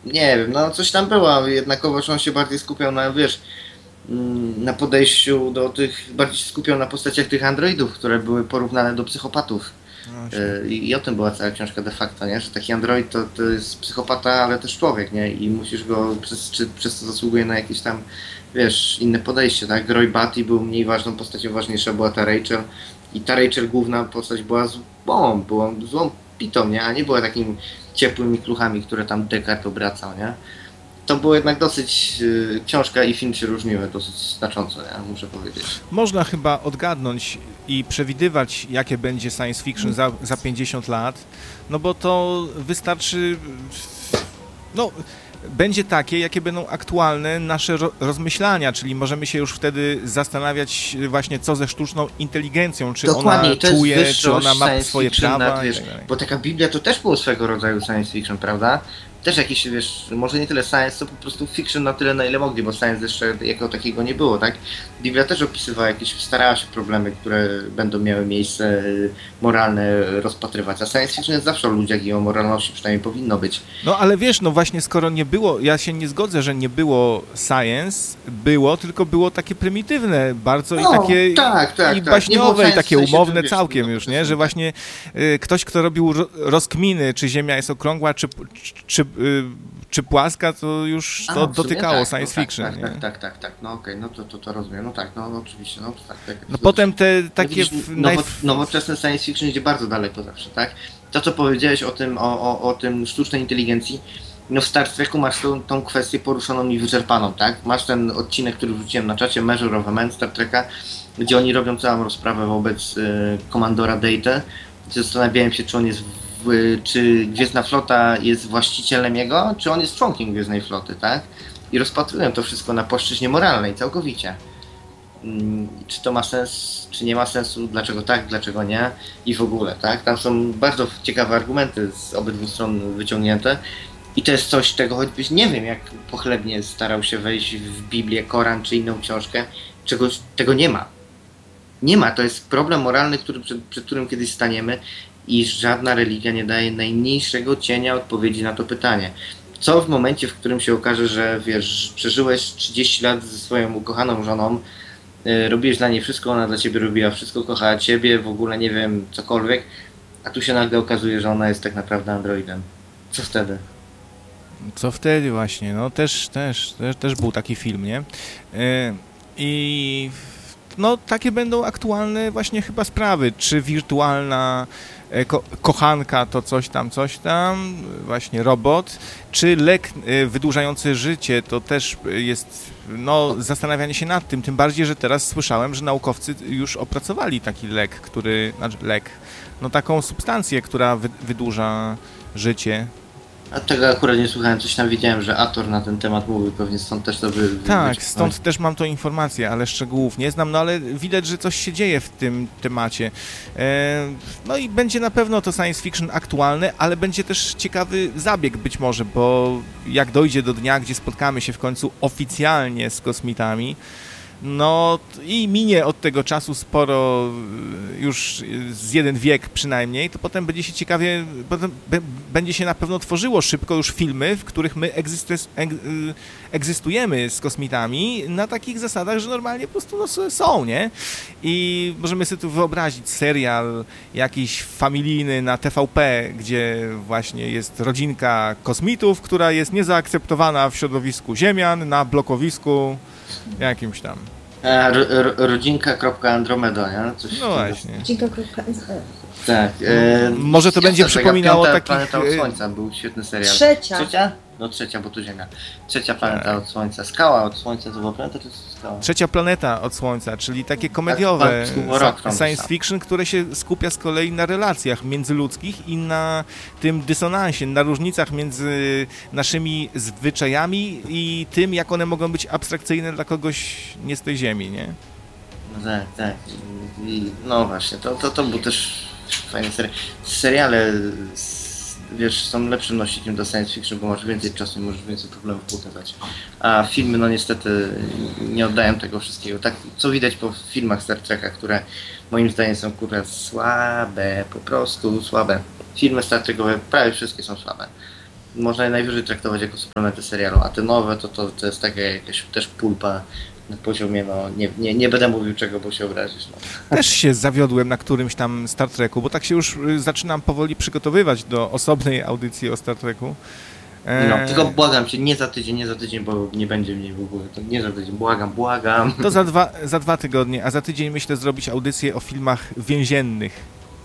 Nie wiem, no coś tam było, jednakowoż on się bardziej skupiał na, wiesz, na podejściu do tych, bardziej się skupiał na postaciach tych androidów, które były porównane do psychopatów. No właśnie. I o tym była cała książka de facto, nie? Że taki android to jest psychopata, ale też człowiek, nie? I musisz go, przez to zasługuje na jakieś tam, wiesz, inne podejście, tak? Roy Batty był mniej ważną postacią, ważniejsza była ta Rachel. I ta Rachel, główna postać, była złą pitą, nie? A nie była takim ciepłymi kluchami, które tam Descartes obracał, nie? To było jednak dosyć, książka i film się różniły dosyć znacząco, ja muszę powiedzieć. Można chyba odgadnąć i przewidywać, jakie będzie science fiction za 50 lat, no bo to wystarczy, no będzie takie, jakie będą aktualne nasze rozmyślania, czyli możemy się już wtedy zastanawiać właśnie, co ze sztuczną inteligencją, czy Dokładnie, ona czuje, czy ona ma swoje prawa. Wiesz, bo taka Biblia to też było swego rodzaju science fiction, prawda? Też jakiś, wiesz, może nie tyle science, co po prostu fiction na tyle, na ile mogli, bo science jeszcze jako takiego nie było, tak? Biblia też opisywała jakieś, starała się problemy, które będą miały miejsce moralne rozpatrywać, a science fiction jest zawsze o ludziach i o moralności, przynajmniej powinno być. No ale wiesz, no właśnie skoro nie było, ja się nie zgodzę, że nie było science, tylko było takie prymitywne bardzo i takie i baśniowe i takie umowne całkiem już, nie? Że właśnie ktoś, kto robił rozkminy, czy Ziemia jest okrągła, czy płaska, to już to dotykało science fiction. Tak, no okej, no to rozumiem, no tak, no oczywiście, no tak. No potem te takie... Nowoczesne science fiction idzie bardzo daleko zawsze, tak? To, co powiedziałeś o tym sztucznej inteligencji, no w Star Treku masz tą kwestię poruszoną i wyczerpaną, tak? Masz ten odcinek, który wrzuciłem na czacie, Measure of a Man Star Treka, gdzie oni robią całą rozprawę wobec komandora Data. Zastanawiałem się, czy Gwiezdna Flota jest właścicielem jego, czy on jest członkiem Gwiezdnej Floty, tak? I rozpatruję to wszystko na płaszczyźnie moralnej, całkowicie. Czy to ma sens, czy nie ma sensu, dlaczego tak, dlaczego nie i w ogóle, tak? Tam są bardzo ciekawe argumenty z obydwu stron wyciągnięte i to jest coś, czego choćbyś nie wiem, jak pochlebnie starał się wejść w Biblię, Koran czy inną książkę, tego nie ma. Nie ma, to jest problem moralny, przed którym kiedyś staniemy i żadna religia nie daje najmniejszego cienia odpowiedzi na to pytanie. Co w momencie, w którym się okaże, że wiesz, przeżyłeś 30 lat ze swoją ukochaną żoną, robiłeś dla niej wszystko, ona dla ciebie robiła wszystko, kochała ciebie, w ogóle nie wiem, cokolwiek, a tu się nagle okazuje, że ona jest tak naprawdę androidem. Co wtedy? Co wtedy właśnie, no też był taki film, nie? I no takie będą aktualne właśnie chyba sprawy, czy wirtualna kochanka to coś tam, właśnie robot, czy lek wydłużający życie, to też jest zastanawianie się nad tym, tym bardziej, że teraz słyszałem, że naukowcy już opracowali taki taką substancję, która wydłuża życie. A tego akurat nie słuchałem, coś tam widziałem, że Ator na ten temat mówił, pewnie stąd też to Tak, stąd też mam to informację, ale szczegółów nie znam, no ale widać, że coś się dzieje w tym temacie. No i będzie na pewno to science fiction aktualne, ale będzie też ciekawy zabieg być może, bo jak dojdzie do dnia, gdzie spotkamy się w końcu oficjalnie z kosmitami, no i minie od tego czasu sporo, już z jeden wiek przynajmniej, to potem będzie się na pewno tworzyło szybko już filmy, w których my egzystujemy z kosmitami na takich zasadach, że normalnie po prostu są, nie? I możemy sobie tu wyobrazić serial jakiś familijny na TVP, gdzie właśnie jest rodzinka kosmitów, która jest niezaakceptowana w środowisku Ziemian, na blokowisku jakimś tam. Rodzinka.Andromeda, nie? No właśnie. Rodzinka.SE. Tak. Może to będzie przypominało takich... Planeta od Słońca, był świetny serial. Trzecia? No trzecia, bo tu Ziemia. Trzecia planeta od Słońca. Skała od Słońca, to była planeta, czy skała? Trzecia planeta od Słońca, czyli takie komediowe science fiction, które się skupia z kolei na relacjach międzyludzkich i na tym dysonansie, na różnicach między naszymi zwyczajami i tym, jak one mogą być abstrakcyjne dla kogoś nie z tej ziemi, nie? No tak. No właśnie, to był też fajny serial. Seriale, wiesz, są lepszym nośnikiem do science fiction, bo masz więcej czasu i możesz więcej problemów pokazać. A filmy, no niestety, nie oddają tego wszystkiego. Tak, co widać po filmach Star Treka, które moim zdaniem są słabe, po prostu słabe. Filmy Star Trekowe prawie wszystkie są słabe. można je najwyżej traktować jako suplementy serialu, a te nowe to jest taka jakaś też pulpa na poziomie, no nie będę mówił czego, bo się obrazisz. No. Też się zawiodłem na którymś tam Star Treku, bo tak się już zaczynam powoli przygotowywać do osobnej audycji o Star Treku. No, tylko błagam cię, nie za tydzień, bo nie będzie mnie w ogóle, to nie za tydzień, błagam. To za 2 tygodnie, a za tydzień myślę zrobić audycję o filmach więziennych.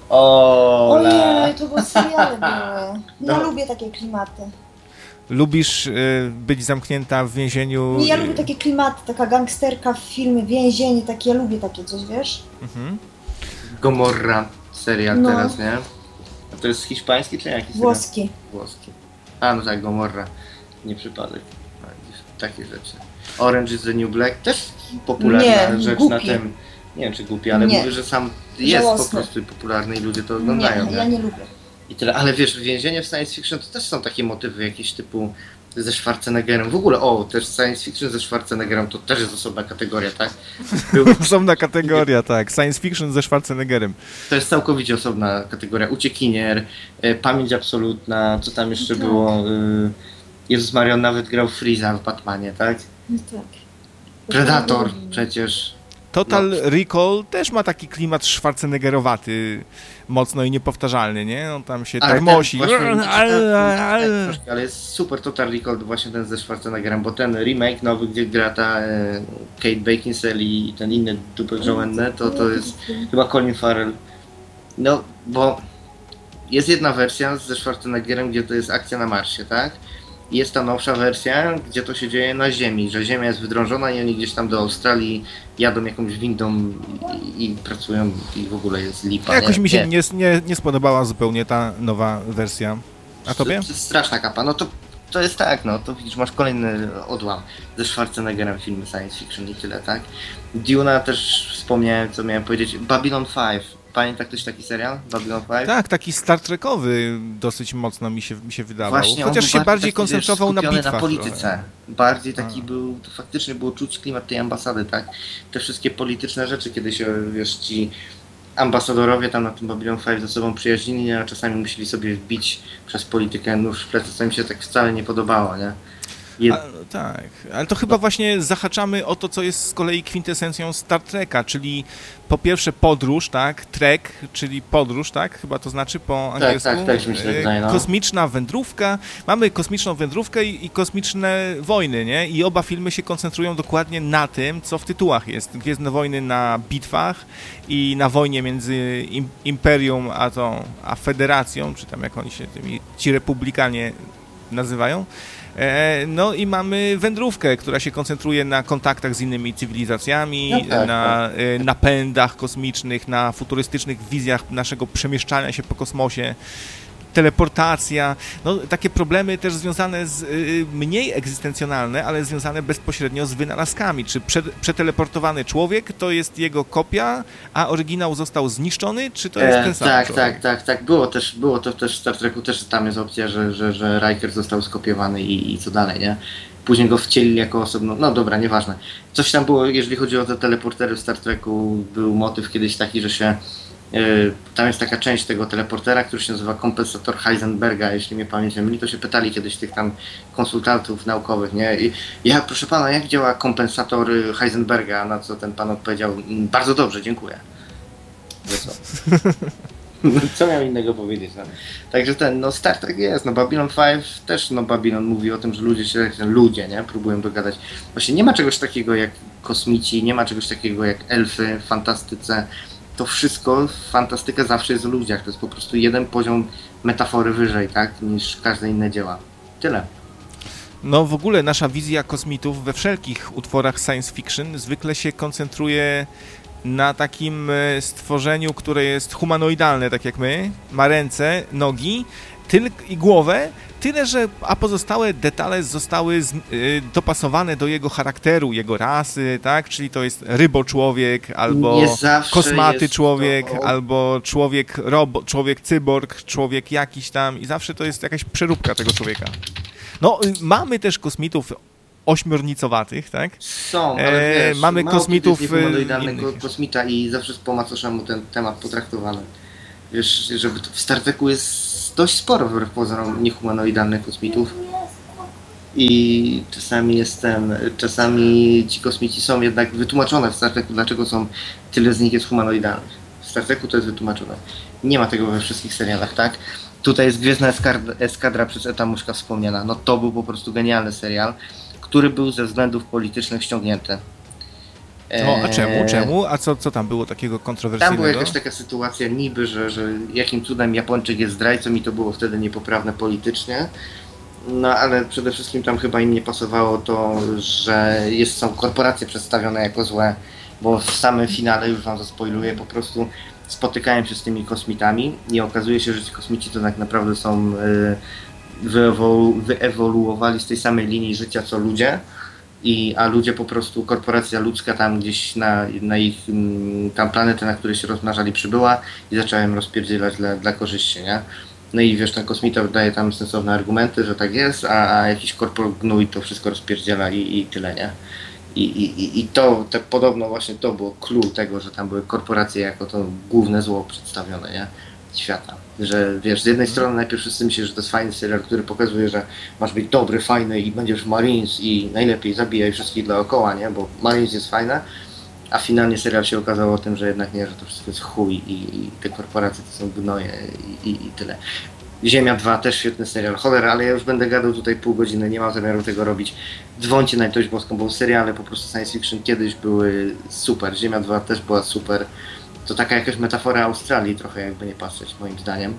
Ojej, to było seriale były. Ja No. lubię takie klimaty. Lubisz być zamknięta w więzieniu? Nie, ja lubię takie klimaty, taka gangsterka w filmie, więzienie, takie, ja lubię takie coś, wiesz? Mhm. Gomorra serial No. teraz, nie? A to jest hiszpański czy jaki serial? Włoski. Włoski. A no tak, Gomorra. Nie przypadek. Takie rzeczy. Orange is the New Black też popularna Nie, rzecz głupi. na tym. Nie wiem czy głupi, ale Nie. mówię, że sam jest Żałosny. po prostu popularny i ludzie to oglądają. Nie, ja nie lubię. I tyle, ale wiesz, więzienie w science fiction to też są takie motywy jakieś typu ze Schwarzeneggerem. W ogóle, też science fiction ze Schwarzeneggerem to też jest osobna kategoria, tak? Osobna kategoria, tak. Science fiction ze Schwarzeneggerem. To jest całkowicie osobna kategoria. Uciekinier, Pamięć absolutna, co tam jeszcze Tak. było? Jezus Maria, on nawet grał Freeza w Batmanie, tak? No tak. Predator przecież. Total Recall też ma taki klimat Schwarzeneggerowaty, mocno i niepowtarzalny, nie? On tam się Ale tak mosi. ten właśnie, ale jest super Total Recall właśnie ten ze Schwarzeneggerem, bo ten remake nowy, gdzie gra ta Kate Beckinsale i ten inny dupek żołędny, to jest chyba Colin Farrell. No, bo jest jedna wersja ze Schwarzeneggerem, gdzie to jest akcja na Marsie, tak? I jest ta nowsza wersja, gdzie to się dzieje na Ziemi, że Ziemia jest wydrążona i oni gdzieś tam do Australii jadą jakąś windą i pracują i w ogóle jest lipa. Jakoś mi się nie spodobała zupełnie ta nowa wersja. A tobie? To jest straszna kapa. No to jest tak, no to widzisz, masz kolejny odłam ze Schwarzeneggerem filmy science fiction i tyle, tak? Duna też wspomniałem, co miałem powiedzieć. Babylon 5. Pamięta ktoś taki serial? Babylon 5? Tak, taki Star Trekowy dosyć mocno mi się wydawał. Właśnie, on Chociaż był się bardziej taki, koncentrował wiesz, na skupiony bitwach. na polityce. Trochę. Bardziej taki był, to faktycznie było czuć klimat tej ambasady, tak? Te wszystkie polityczne rzeczy, kiedy się, wiesz, ci ambasadorowie tam na tym Babylon 5 ze sobą przyjaźnili, a czasami musieli sobie wbić przez politykę nóż w plecy, co mi się tak wcale nie podobało, nie? Tak, ale to chyba właśnie zahaczamy o to, co jest z kolei kwintesencją Star Treka, czyli po pierwsze podróż, tak, trek, czyli podróż, tak, chyba to znaczy po angielsku. Tak, mi się wydaje, no. Kosmiczna wędrówka, mamy kosmiczną wędrówkę i kosmiczne wojny, nie? I oba filmy się koncentrują dokładnie na tym, co w tytułach jest. Gwiezdne Wojny na bitwach i na wojnie między Imperium a Federacją, czy tam jak oni się ci republikanie nazywają. No i mamy wędrówkę, która się koncentruje na kontaktach z innymi cywilizacjami, na napędach kosmicznych, na futurystycznych wizjach naszego przemieszczania się po kosmosie, teleportacja, no takie problemy też związane z mniej egzystencjonalne, ale związane bezpośrednio z wynalazkami. Czy przeteleportowany człowiek to jest jego kopia, a oryginał został zniszczony, czy to jest ten sam człowiek? Tak. Było to też w Star Treku, też tam jest opcja, że Riker został skopiowany i co dalej, nie? Później go wcielili jako osobno, no dobra, nieważne. Coś tam było, jeżeli chodzi o te teleportery w Star Treku, był motyw kiedyś taki, że się tam jest taka część tego teleportera, który się nazywa kompensator Heisenberga, jeśli mnie pamięć nie myli, to się pytali kiedyś tych tam konsultantów naukowych, nie? I ja, proszę pana, jak działa kompensator Heisenberga? Na co ten pan odpowiedział, bardzo dobrze, dziękuję. Co? Co miał innego powiedzieć? No. Także Star Trek jest, Babylon 5 też, Babylon mówi o tym, że ludzie, nie? Próbują dogadać. Właśnie nie ma czegoś takiego jak kosmici, nie ma czegoś takiego jak elfy w fantastyce. To wszystko, fantastyka zawsze jest o ludziach. To jest po prostu jeden poziom metafory wyżej, tak, niż każde inne dzieła. Tyle. No w ogóle nasza wizja kosmitów we wszelkich utworach science fiction zwykle się koncentruje na takim stworzeniu, które jest humanoidalne, tak jak my, ma ręce, nogi, tyl i głowę, tyle, że a pozostałe detale zostały dopasowane do jego charakteru, jego rasy, tak? Czyli to jest ryboczłowiek, albo kosmaty człowiek, albo człowiek cyborg, człowiek jakiś tam i zawsze to jest jakaś przeróbka tego człowieka. No, mamy też kosmitów ośmiornicowatych, tak? Są, ale wiesz, mamy kosmitów humanoidalnego kosmita i zawsze po macoszemu ten temat potraktowany. Wiesz, żeby w Star Treku jest jest dość sporo wbrew pozorom niehumanoidalnych kosmitów. I czasami ci kosmici są jednak wytłumaczone w Star Treku, dlaczego są tyle z nich jest humanoidalnych. W Star Treku to jest wytłumaczone. Nie ma tego we wszystkich serialach, tak? Tutaj jest Gwiezdna Eskadra przez Eta Muszka wspomniana. No to był po prostu genialny serial, który był ze względów politycznych ściągnięty. A czemu? A co tam było takiego kontrowersyjnego? Tam była jakaś taka sytuacja niby, że jakim cudem Japończyk jest zdrajcą i to było wtedy niepoprawne politycznie. No ale przede wszystkim tam chyba im nie pasowało to, że są korporacje przedstawione jako złe, bo w samym finale, już wam zaspoiluję, po prostu spotykałem się z tymi kosmitami i okazuje się, że ci kosmici to tak naprawdę są wyewoluowali z tej samej linii życia co ludzie, a ludzie po prostu, korporacja ludzka tam gdzieś na ich tam planetę, na której się rozmnażali, przybyła i zaczęła im rozpierdzielać dla korzyści, nie? No i wiesz, ten kosmita wydaje tam sensowne argumenty, że tak jest, a jakiś korpor gnój to wszystko rozpierdziela i tyle, nie? I to podobno właśnie to było clue tego, że tam były korporacje jako to główne zło przedstawione, nie? Świata. Że wiesz, z jednej strony najpierw wszyscy myślą, że to jest fajny serial, który pokazuje, że masz być dobry, fajny i będziesz w Marines i najlepiej zabijaj wszystkich dookoła, nie? Bo Marines jest fajne, a finalnie serial się okazało o tym, że jednak nie, że to wszystko jest chuj i te korporacje to są gnoje i tyle. Ziemia 2 też świetny serial. Cholera, ale ja już będę gadał tutaj pół godziny, nie mam zamiaru tego robić. Dzwońcie na Litość Boską, bo seriale po prostu science fiction kiedyś były super. Ziemia 2 też była super. To taka jakaś metafora Australii trochę, jakby nie patrzeć, moim zdaniem.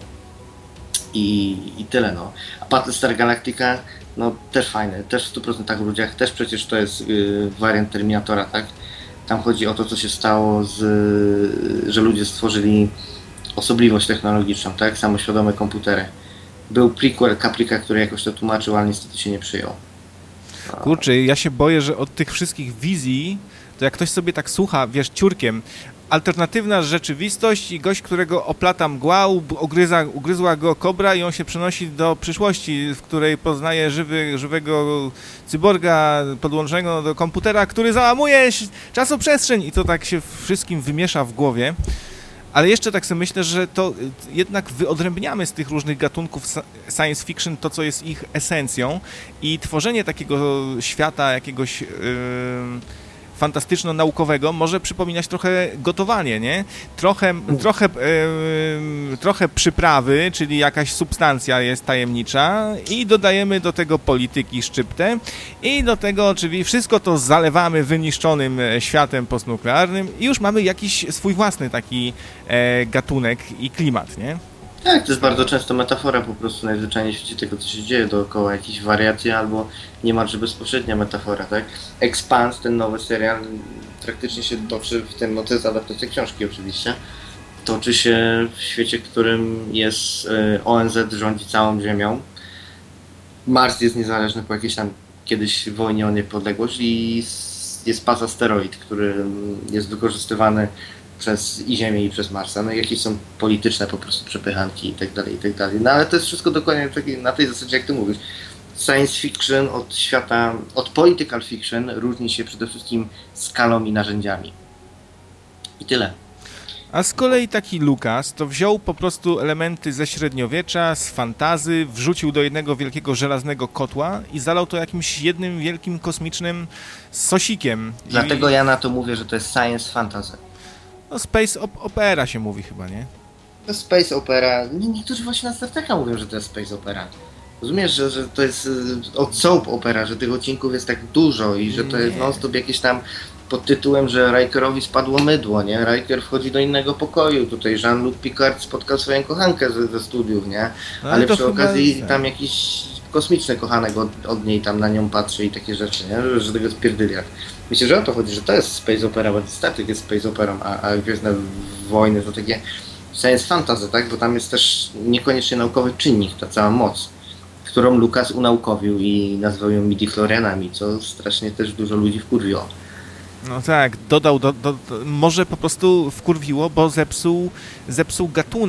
I tyle, no. A Battlestar Galactica, no też fajny, też w 100% ludziach, też przecież to jest wariant Terminatora, tak? Tam chodzi o to, co się stało, że ludzie stworzyli osobliwość technologiczną, tak? Samoświadome komputery. Był prequel Caprica, który jakoś to tłumaczył, ale niestety się nie przyjął. Kurczę, ja się boję, że od tych wszystkich wizji, to jak ktoś sobie tak słucha, wiesz, ciurkiem, alternatywna rzeczywistość i gość, którego oplata mgła, ugryzła go kobra i on się przenosi do przyszłości, w której poznaje żywego cyborga podłączonego do komputera, który załamuje czasoprzestrzeń i to tak się wszystkim wymiesza w głowie. Ale jeszcze tak sobie myślę, że to jednak wyodrębniamy z tych różnych gatunków science fiction to, co jest ich esencją i tworzenie takiego świata jakiegoś fantastyczno-naukowego może przypominać trochę gotowanie, nie? Trochę przyprawy, czyli jakaś substancja jest tajemnicza i dodajemy do tego polityki szczyptę i do tego oczywiście wszystko to zalewamy wyniszczonym światem postnuklearnym i już mamy jakiś swój własny taki gatunek i klimat, nie? Tak, to jest bardzo często metafora po prostu najzwyczajniej w świecie tego, co się dzieje dookoła, jakieś wariacje albo niemalże bezpośrednia metafora, tak? Expanse, ten nowy serial, praktycznie się toczy w tym, no to jest adaptacja książki oczywiście, toczy się w świecie, w którym jest ONZ rządzi całą Ziemią, Mars jest niezależny po jakiejś tam kiedyś wojnie o niepodległość i jest pas asteroid, który jest wykorzystywany przez i Ziemię i przez Marsa, no i jakieś są polityczne po prostu przepychanki i tak dalej, i tak dalej. No ale to jest wszystko dokładnie na tej zasadzie, jak ty mówisz. Science fiction od świata, od political fiction różni się przede wszystkim skalą i narzędziami. I tyle. A z kolei taki Lucas to wziął po prostu elementy ze średniowiecza, z fantazy, wrzucił do jednego wielkiego żelaznego kotła i zalał to jakimś jednym wielkim kosmicznym sosikiem. Dlatego ja na to mówię, że to jest science fantasy. No space opera się mówi chyba, nie? To space opera. Niektórzy właśnie na Star Treka mówią, że to jest space opera. Rozumiesz, że to jest od soap opera, że tych odcinków jest tak dużo i że to jest non-stop jakieś tam pod tytułem, że Rikerowi spadło mydło, nie? Riker wchodzi do innego pokoju, tutaj Jean-Luc Picard spotkał swoją kochankę ze studiów, nie? No, ale przy okazji jest... tam jakiś kosmiczny kochanek od niej tam na nią patrzy i takie rzeczy, nie? Że tego jest pierdyliak. Myślę, że o to chodzi, że to jest space opera, bo statek jest space operą, a Gwiezdne Wojny to takie science fantasy, tak? Bo tam jest też niekoniecznie naukowy czynnik, ta cała moc, którą Lucas unaukowił i nazwał ją midi-chlorianami, co strasznie też dużo ludzi wkurwiło. No tak, dodał, może po prostu wkurwiło, bo zepsuł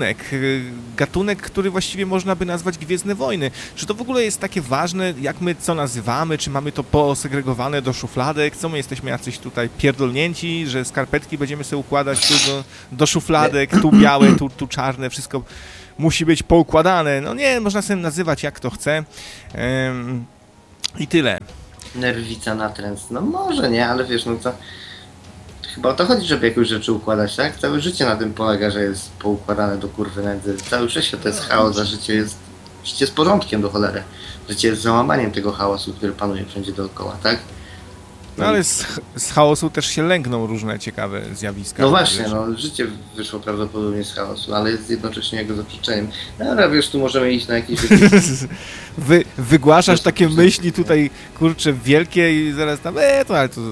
gatunek, który właściwie można by nazwać Gwiezdne Wojny. Czy to w ogóle jest takie ważne, jak my co nazywamy, czy mamy to posegregowane do szufladek, co my jesteśmy jacyś tutaj pierdolnięci, że skarpetki będziemy sobie układać tu do szufladek, tu białe, tu czarne, wszystko musi być poukładane. No nie, można sobie nazywać jak to chce. I tyle. Nerwica natręt. No może nie, ale wiesz, no to chyba o to chodzi, żeby jakieś rzeczy układać, tak? Całe życie na tym polega, że jest poukładane do kurwy nędzy. Cały wszechświat to jest chaos, a życie jest porządkiem do cholery. Życie jest załamaniem tego chaosu, który panuje wszędzie dookoła, tak? No ale z chaosu też się lękną różne ciekawe zjawiska. No właśnie, no życie wyszło prawdopodobnie z chaosu, ale jest jednocześnie jego zaprzeczeniem. No ale wiesz, tu możemy iść na jakieś... Wygłaszasz takie myśli tutaj, kurczę, wielkie i zaraz tam, ale to...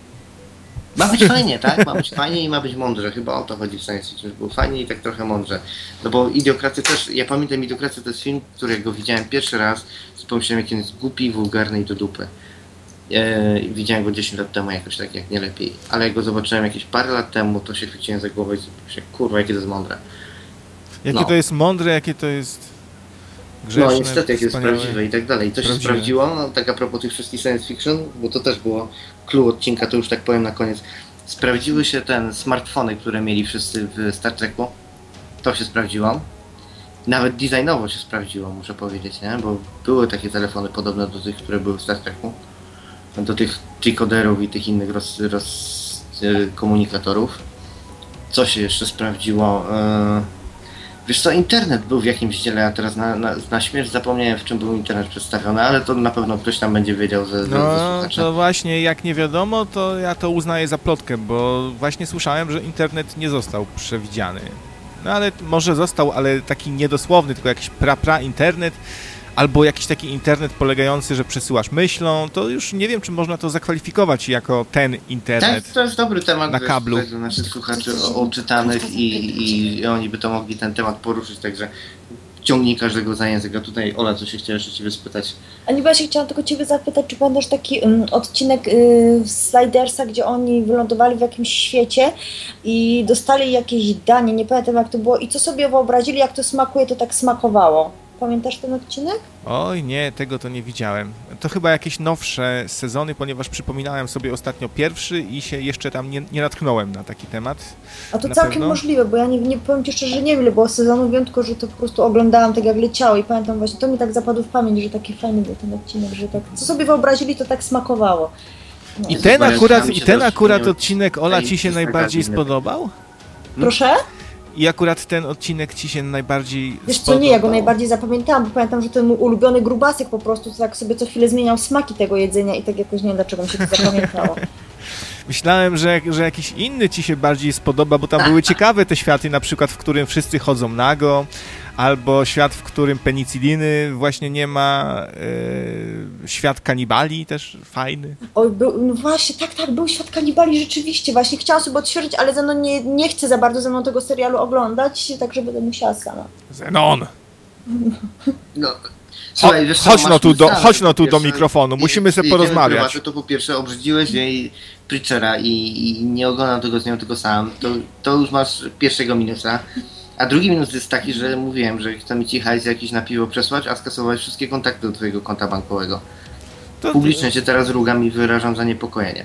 Ma być fajnie, tak? Ma być fajnie i ma być mądrze. Chyba o to chodzi w science fiction, żeby było fajnie i tak trochę mądrze. No bo Idiokrację też, ja pamiętam Idiokrację, to jest film, którego widziałem pierwszy raz, z pomyślałem, jaki on jest głupi, wulgarny i do dupy. Widziałem go 10 lat temu jakoś tak, jak nie lepiej. Ale jak go zobaczyłem jakieś parę lat temu, to się chwyciłem za głowę i pomyślałem, kurwa, jakie to jest mądre. Jakie to jest mądre, jakie to jest grzeczne, no niestety, jakie jest wspaniałe. prawdziwe i tak dalej. To się sprawdziło, no tak a propos tych wszystkich science fiction, bo to też było clue odcinka, to już tak powiem na koniec. Sprawdziły się smartfony, które mieli wszyscy w Star Treku. To się sprawdziło. Nawet designowo się sprawdziło, muszę powiedzieć, nie? Bo były takie telefony podobne do tych, które były w Star Treku. Do tych decoderów i tych innych komunikatorów. Co się jeszcze sprawdziło? Wiesz co, internet był w jakimś dziele, a teraz na śmierć zapomniałem, w czym był internet przedstawiony, ale to na pewno ktoś tam będzie wiedział ze słuchaczy. To właśnie, jak nie wiadomo, to ja to uznaję za plotkę, bo właśnie słyszałem, że internet nie został przewidziany. No ale może został, ale taki niedosłowny, tylko jakiś internet, albo jakiś taki internet polegający, że przesyłasz myślą, to już nie wiem, czy można to zakwalifikować jako ten internet. Tak, to jest dobry temat na kablu. Dla naszych słuchaczy oczytanych i oni by to mogli ten temat poruszyć, także ciągnij każdego za język. A tutaj Ola, co się chciała jeszcze Ciebie spytać? A nie, bo ja się chciałam tylko Ciebie zapytać, czy pamiętasz taki odcinek w Slidersa, gdzie oni wylądowali w jakimś świecie i dostali jakieś danie, nie pamiętam jak to było, i co sobie wyobrazili, jak to smakuje, to tak smakowało. Pamiętasz ten odcinek? Oj nie, tego to nie widziałem. To chyba jakieś nowsze sezony, ponieważ przypominałem sobie ostatnio pierwszy i się jeszcze tam nie natknąłem na taki temat. A to całkiem możliwe, bo ja nie powiem Ci szczerze, że nie wiem ile było sezonów, wiem tylko, że to po prostu oglądałam tak jak leciało i pamiętam właśnie, to mi tak zapadło w pamięć, że taki fajny był ten odcinek, że tak, co sobie wyobrazili, to tak smakowało. No. I ten akurat odcinek, Ola, Ci się najbardziej spodobał? Proszę? I akurat ten odcinek Ci się najbardziej spodobał? Wiesz co, nie, ja go najbardziej zapamiętałam, bo pamiętam, że ten mój ulubiony grubasek po prostu tak sobie co chwilę zmieniał smaki tego jedzenia i tak jakoś nie wiem, dlaczego mi się to zapamiętało. Myślałem, że jakiś inny Ci się bardziej spodoba, bo tam były ciekawe te światy, na przykład w którym wszyscy chodzą nago, albo świat, w którym penicyliny właśnie nie ma, świat kanibali też fajny. Oj, no właśnie, tak, był świat kanibali rzeczywiście, właśnie chciałam sobie odświeżyć, ale Zenon nie chce za bardzo ze mną tego serialu oglądać, także będę musiała sama. Zenon! No. Słuchaj, wiesz co, chodź no tu do mikrofonu, musimy sobie porozmawiać. To po pierwsze obrzydziłeś jej Preachera i nie oglądam tego z nią tylko sam, to już masz pierwszego minusa. A drugi minus jest taki, że mówiłem, że chcemy Ci hajs jakiś na piwo przesłać, a skasować wszystkie kontakty do Twojego konta bankowego. Publicznie Cię teraz rugam i wyrażam zaniepokojenie.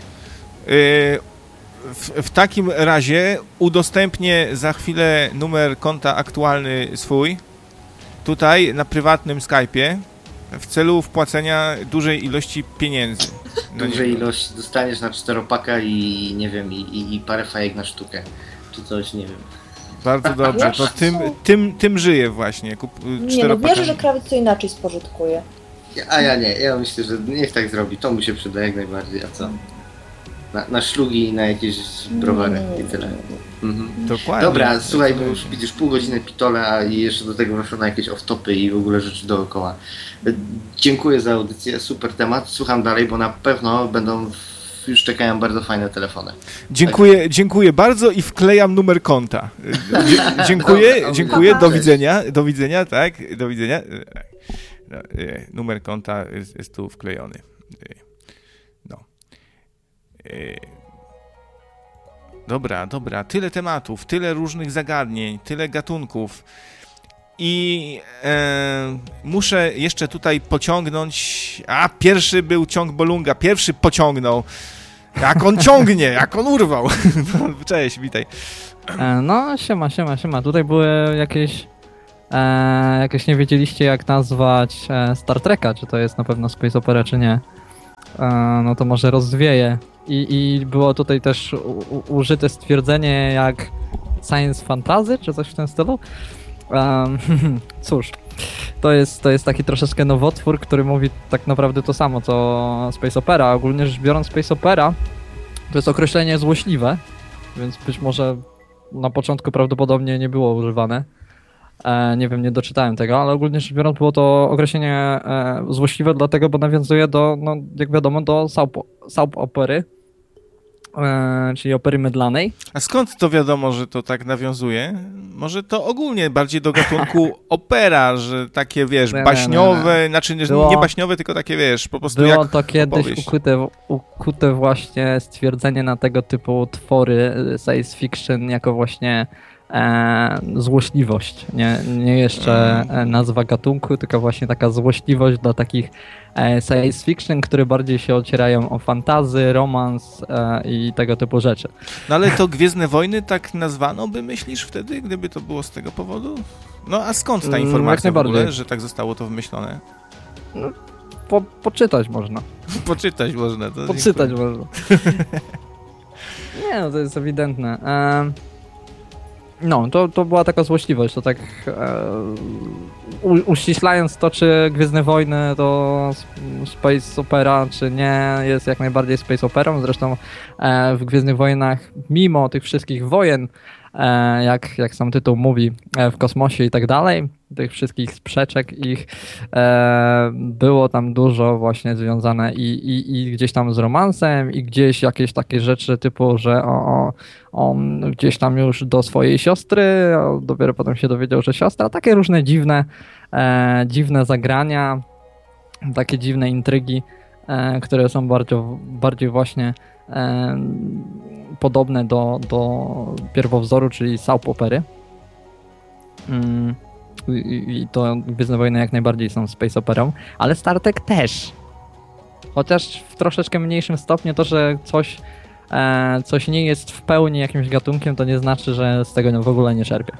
W takim razie udostępnię za chwilę numer konta aktualny swój, tutaj na prywatnym Skype'ie, w celu wpłacenia dużej ilości pieniędzy. Dużej ilości dostaniesz na 4-paka i nie wiem, i parę fajek na sztukę, czy coś, nie wiem. Bardzo dobrze, to tym żyję właśnie. Nie, no wierzę, że krawiec to inaczej spożytkuje. A ja nie, ja myślę, że niech tak zrobi, to mu się przyda jak najbardziej, a co? Na szlugi i na jakieś browary i tyle. Dokładnie. Dobra, słuchaj, bo już widzisz pół godziny pitole, i jeszcze do tego weszło na jakieś off-topy i w ogóle rzeczy dookoła. Dziękuję za audycję, super temat, słucham dalej, bo na pewno już czekają bardzo fajne telefony. Dziękuję bardzo i wklejam numer konta. Dziękuję, do widzenia, tak, do widzenia. Numer konta jest tu wklejony. No. Dobra, tyle tematów, tyle różnych zagadnień, tyle gatunków i muszę jeszcze tutaj pociągnąć, pierwszy był ciąg Bolunga, pierwszy pociągnął, jak on ciągnie, jak on urwał. Cześć, witaj. No, siema, tutaj były jakieś jakoś nie wiedzieliście, jak nazwać Star Treka, czy to jest na pewno space opera, czy nie, no to może rozwieję. I było tutaj też użyte stwierdzenie jak science fantasy, czy coś w tym stylu. Cóż, to jest taki troszeczkę nowotwór, który mówi tak naprawdę to samo, co space opera. Ogólnie rzecz biorąc, space opera to jest określenie złośliwe, więc być może na początku prawdopodobnie nie było używane. Nie wiem, nie doczytałem tego, ale ogólnie rzecz biorąc było to określenie złośliwe dlatego, bo nawiązuje do, no jak wiadomo, do soap opery, czyli opery mydlanej. A skąd to wiadomo, że to tak nawiązuje? Może to ogólnie bardziej do gatunku opera, że takie, wiesz, baśniowe, znaczy nie baśniowe, tylko takie, wiesz, po prostu było jak to kiedyś ukute właśnie stwierdzenie na tego typu twory science fiction jako właśnie złośliwość, nie jeszcze nazwa gatunku, tylko właśnie taka złośliwość dla takich science fiction, które bardziej się ocierają o fantazy, romans i tego typu rzeczy. No ale to Gwiezdne Wojny tak nazwano by, myślisz, wtedy, gdyby to było z tego powodu? No a skąd ta informacja w ogóle, że tak zostało to wymyślone? No, poczytać można. Poczytać można. To poczytać można. Nie, no to jest ewidentne. No, to była taka złośliwość, to tak uściślając to, czy Gwiezdne Wojny to space opera, czy nie, jest jak najbardziej space operą. Zresztą w Gwiezdnych Wojnach, mimo tych wszystkich wojen, jak sam tytuł mówi, w kosmosie i tak dalej, tych wszystkich sprzeczek ich, było tam dużo właśnie związane i gdzieś tam z romansem, i gdzieś jakieś takie rzeczy typu, że on gdzieś tam już do swojej siostry, a dopiero potem się dowiedział, że siostra, takie różne dziwne zagrania, takie dziwne intrygi, które są bardziej właśnie podobne do pierwowzoru, czyli soap opery. I to Gwiezdne Wojny jak najbardziej są space operą, ale Star Trek też. Chociaż w troszeczkę mniejszym stopniu to, że coś nie jest w pełni jakimś gatunkiem, to nie znaczy, że z tego w ogóle nie czerpie.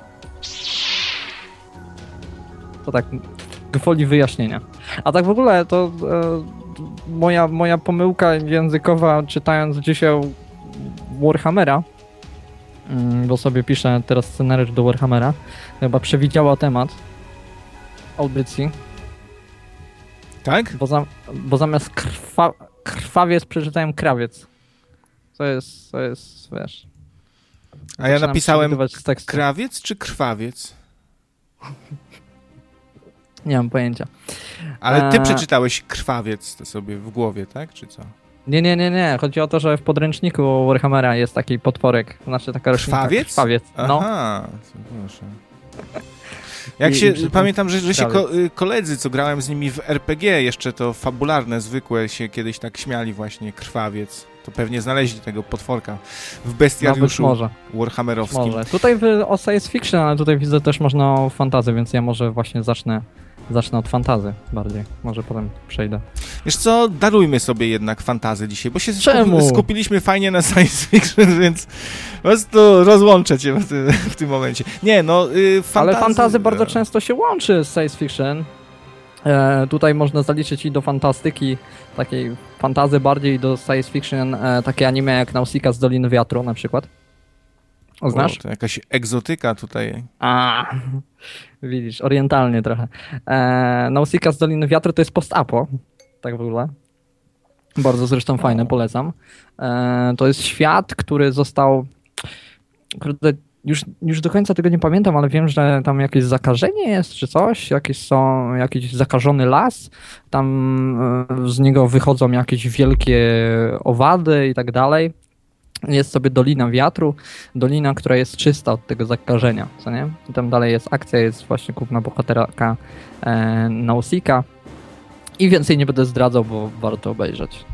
To tak gwoli wyjaśnienia. A tak w ogóle to moja pomyłka językowa, czytając dzisiaj Warhammera, bo sobie piszę teraz scenariusz do Warhammera, chyba przewidziała temat audycji. Tak? Bo zamiast krwawiec przeczytałem krawiec. To jest, wiesz... A ja napisałem krawiec czy krwawiec? Nie mam pojęcia. Ale ty przeczytałeś krwawiec to sobie w głowie, tak? Czy co? Nie. Chodzi o to, że w podręczniku Warhammera jest taki potworek, znaczy taka roślinka. Krwawiec? Krwawiec. No. Aha, proszę. Jak się, pamiętam, że się koledzy, co grałem z nimi w RPG, jeszcze to fabularne, zwykłe, się kiedyś tak śmiali właśnie, krwawiec. To pewnie znaleźli tego potworka w bestiariuszu warhammerowskim. Może. Tutaj o science fiction, ale tutaj widzę też można o fantasy, więc ja może właśnie zacznę od fantazy bardziej. Może potem przejdę. Wiesz co, darujmy sobie jednak fantazy dzisiaj, bo się skupiliśmy fajnie na science fiction, więc po prostu rozłączę cię w tym momencie. Nie, no, ale fantazy bardzo często się łączy z science fiction. Tutaj można zaliczyć i do fantastyki, takiej fantazy bardziej do science fiction, takie anime jak Nausicaa z Doliny Wiatru na przykład. Znasz? To jakaś egzotyka tutaj. Widzisz, orientalnie trochę. Nausicaa z Doliny Wiatru to jest post-apo, tak w ogóle. Bardzo zresztą fajne, polecam. To jest świat, który został... Już do końca tego nie pamiętam, ale wiem, że tam jakieś zakażenie jest, czy coś, jakiś zakażony las, tam z niego wychodzą jakieś wielkie owady i tak dalej. Jest sobie Dolina Wiatru, dolina, która jest czysta od tego zakażenia, co nie? I tam dalej jest akcja, jest właśnie główna bohaterka Nausicaa. I więcej nie będę zdradzał, bo warto obejrzeć.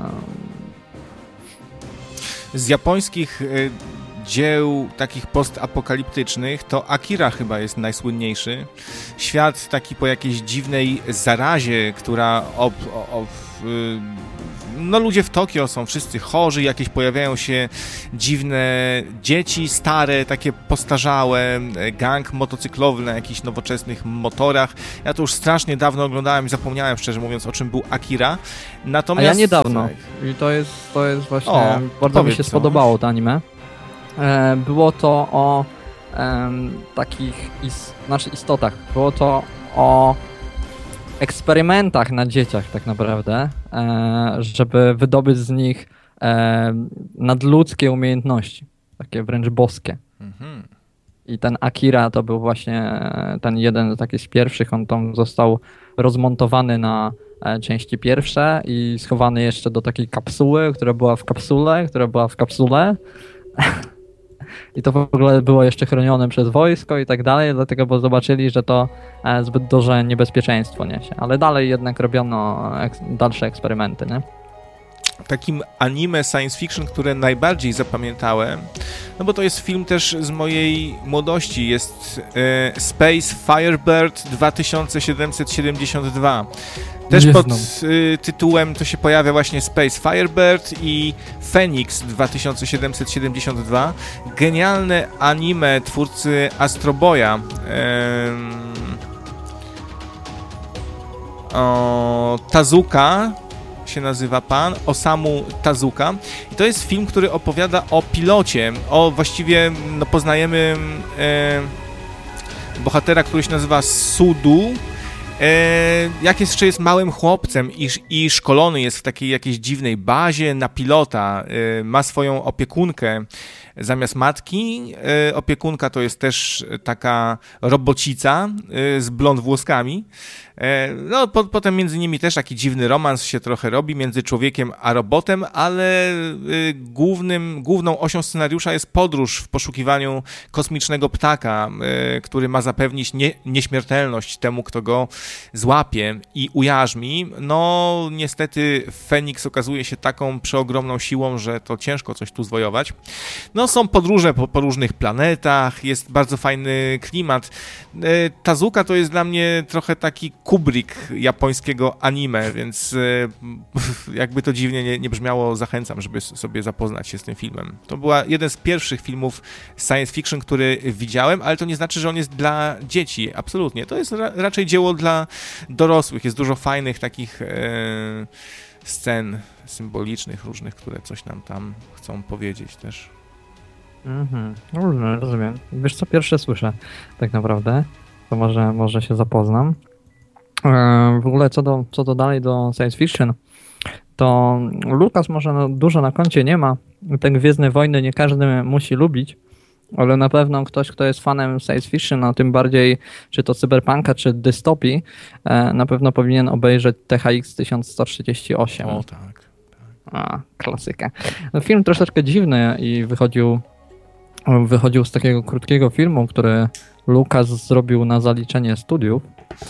Z japońskich dzieł takich postapokaliptycznych to Akira chyba jest najsłynniejszy. Świat taki po jakiejś dziwnej zarazie, która no ludzie w Tokio są wszyscy chorzy, jakieś pojawiają się dziwne dzieci, stare, takie postarzałe, gang motocyklowy na jakichś nowoczesnych motorach. Ja to już strasznie dawno oglądałem i zapomniałem, szczerze mówiąc, o czym był Akira. Natomiast... A ja niedawno. I to jest właśnie... bardzo mi się spodobało to anime. Było to o takich istotach. Było to o eksperymentach na dzieciach tak naprawdę, żeby wydobyć z nich nadludzkie umiejętności, takie wręcz boskie. Mhm. I ten Akira to był właśnie ten jeden taki z pierwszych, on tam został rozmontowany na części pierwsze i schowany jeszcze do takiej kapsuły, która była w kapsule. I to w ogóle było jeszcze chronione przez wojsko i tak dalej, dlatego bo zobaczyli, że to zbyt duże niebezpieczeństwo niesie. Ale dalej jednak robiono dalsze eksperymenty, nie? Takim anime science fiction, które najbardziej zapamiętałem, no bo to jest film też z mojej młodości, jest Space Firebird 2772. Też pod tytułem to się pojawia właśnie Space Firebird i Phoenix 2772. Genialne anime twórcy Astro Boya. Tazuka się nazywa pan, Osamu Tazuka. I to jest film, który opowiada o pilocie, właściwie no, poznajemy bohatera, który się nazywa Sudu, jak jeszcze jest małym chłopcem i szkolony jest w takiej jakiejś dziwnej bazie na pilota, ma swoją opiekunkę zamiast matki. Opiekunka to jest też taka robocica z blond włoskami. No, potem między nimi też taki dziwny romans się trochę robi między człowiekiem a robotem, ale główną osią scenariusza jest podróż w poszukiwaniu kosmicznego ptaka, który ma zapewnić nieśmiertelność temu, kto go złapie i ujarzmi. No, niestety Feniks okazuje się taką przeogromną siłą, że to ciężko coś tu zwojować. No, są podróże po różnych planetach, jest bardzo fajny klimat. Tazuka to jest dla mnie trochę taki Kubrick japońskiego anime, więc jakby to dziwnie nie brzmiało, zachęcam, żeby sobie zapoznać się z tym filmem. To była jeden z pierwszych filmów science fiction, który widziałem, ale to nie znaczy, że on jest dla dzieci. Absolutnie. To jest raczej dzieło dla dorosłych. Jest dużo fajnych takich scen symbolicznych różnych, które coś nam tam chcą powiedzieć też. Rozumiem. Wiesz co, pierwsze słyszę tak naprawdę, to może się zapoznam. W ogóle co do dalej do science fiction, to Lucas może dużo na koncie nie ma. Te Gwiezdne Wojny nie każdy musi lubić, ale na pewno ktoś, kto jest fanem science fiction, a tym bardziej czy to cyberpunka, czy dystopii, na pewno powinien obejrzeć THX 1138. O tak. Klasyka. No, film troszeczkę dziwny i wychodził z takiego krótkiego filmu, który Lucas zrobił na zaliczenie studiów.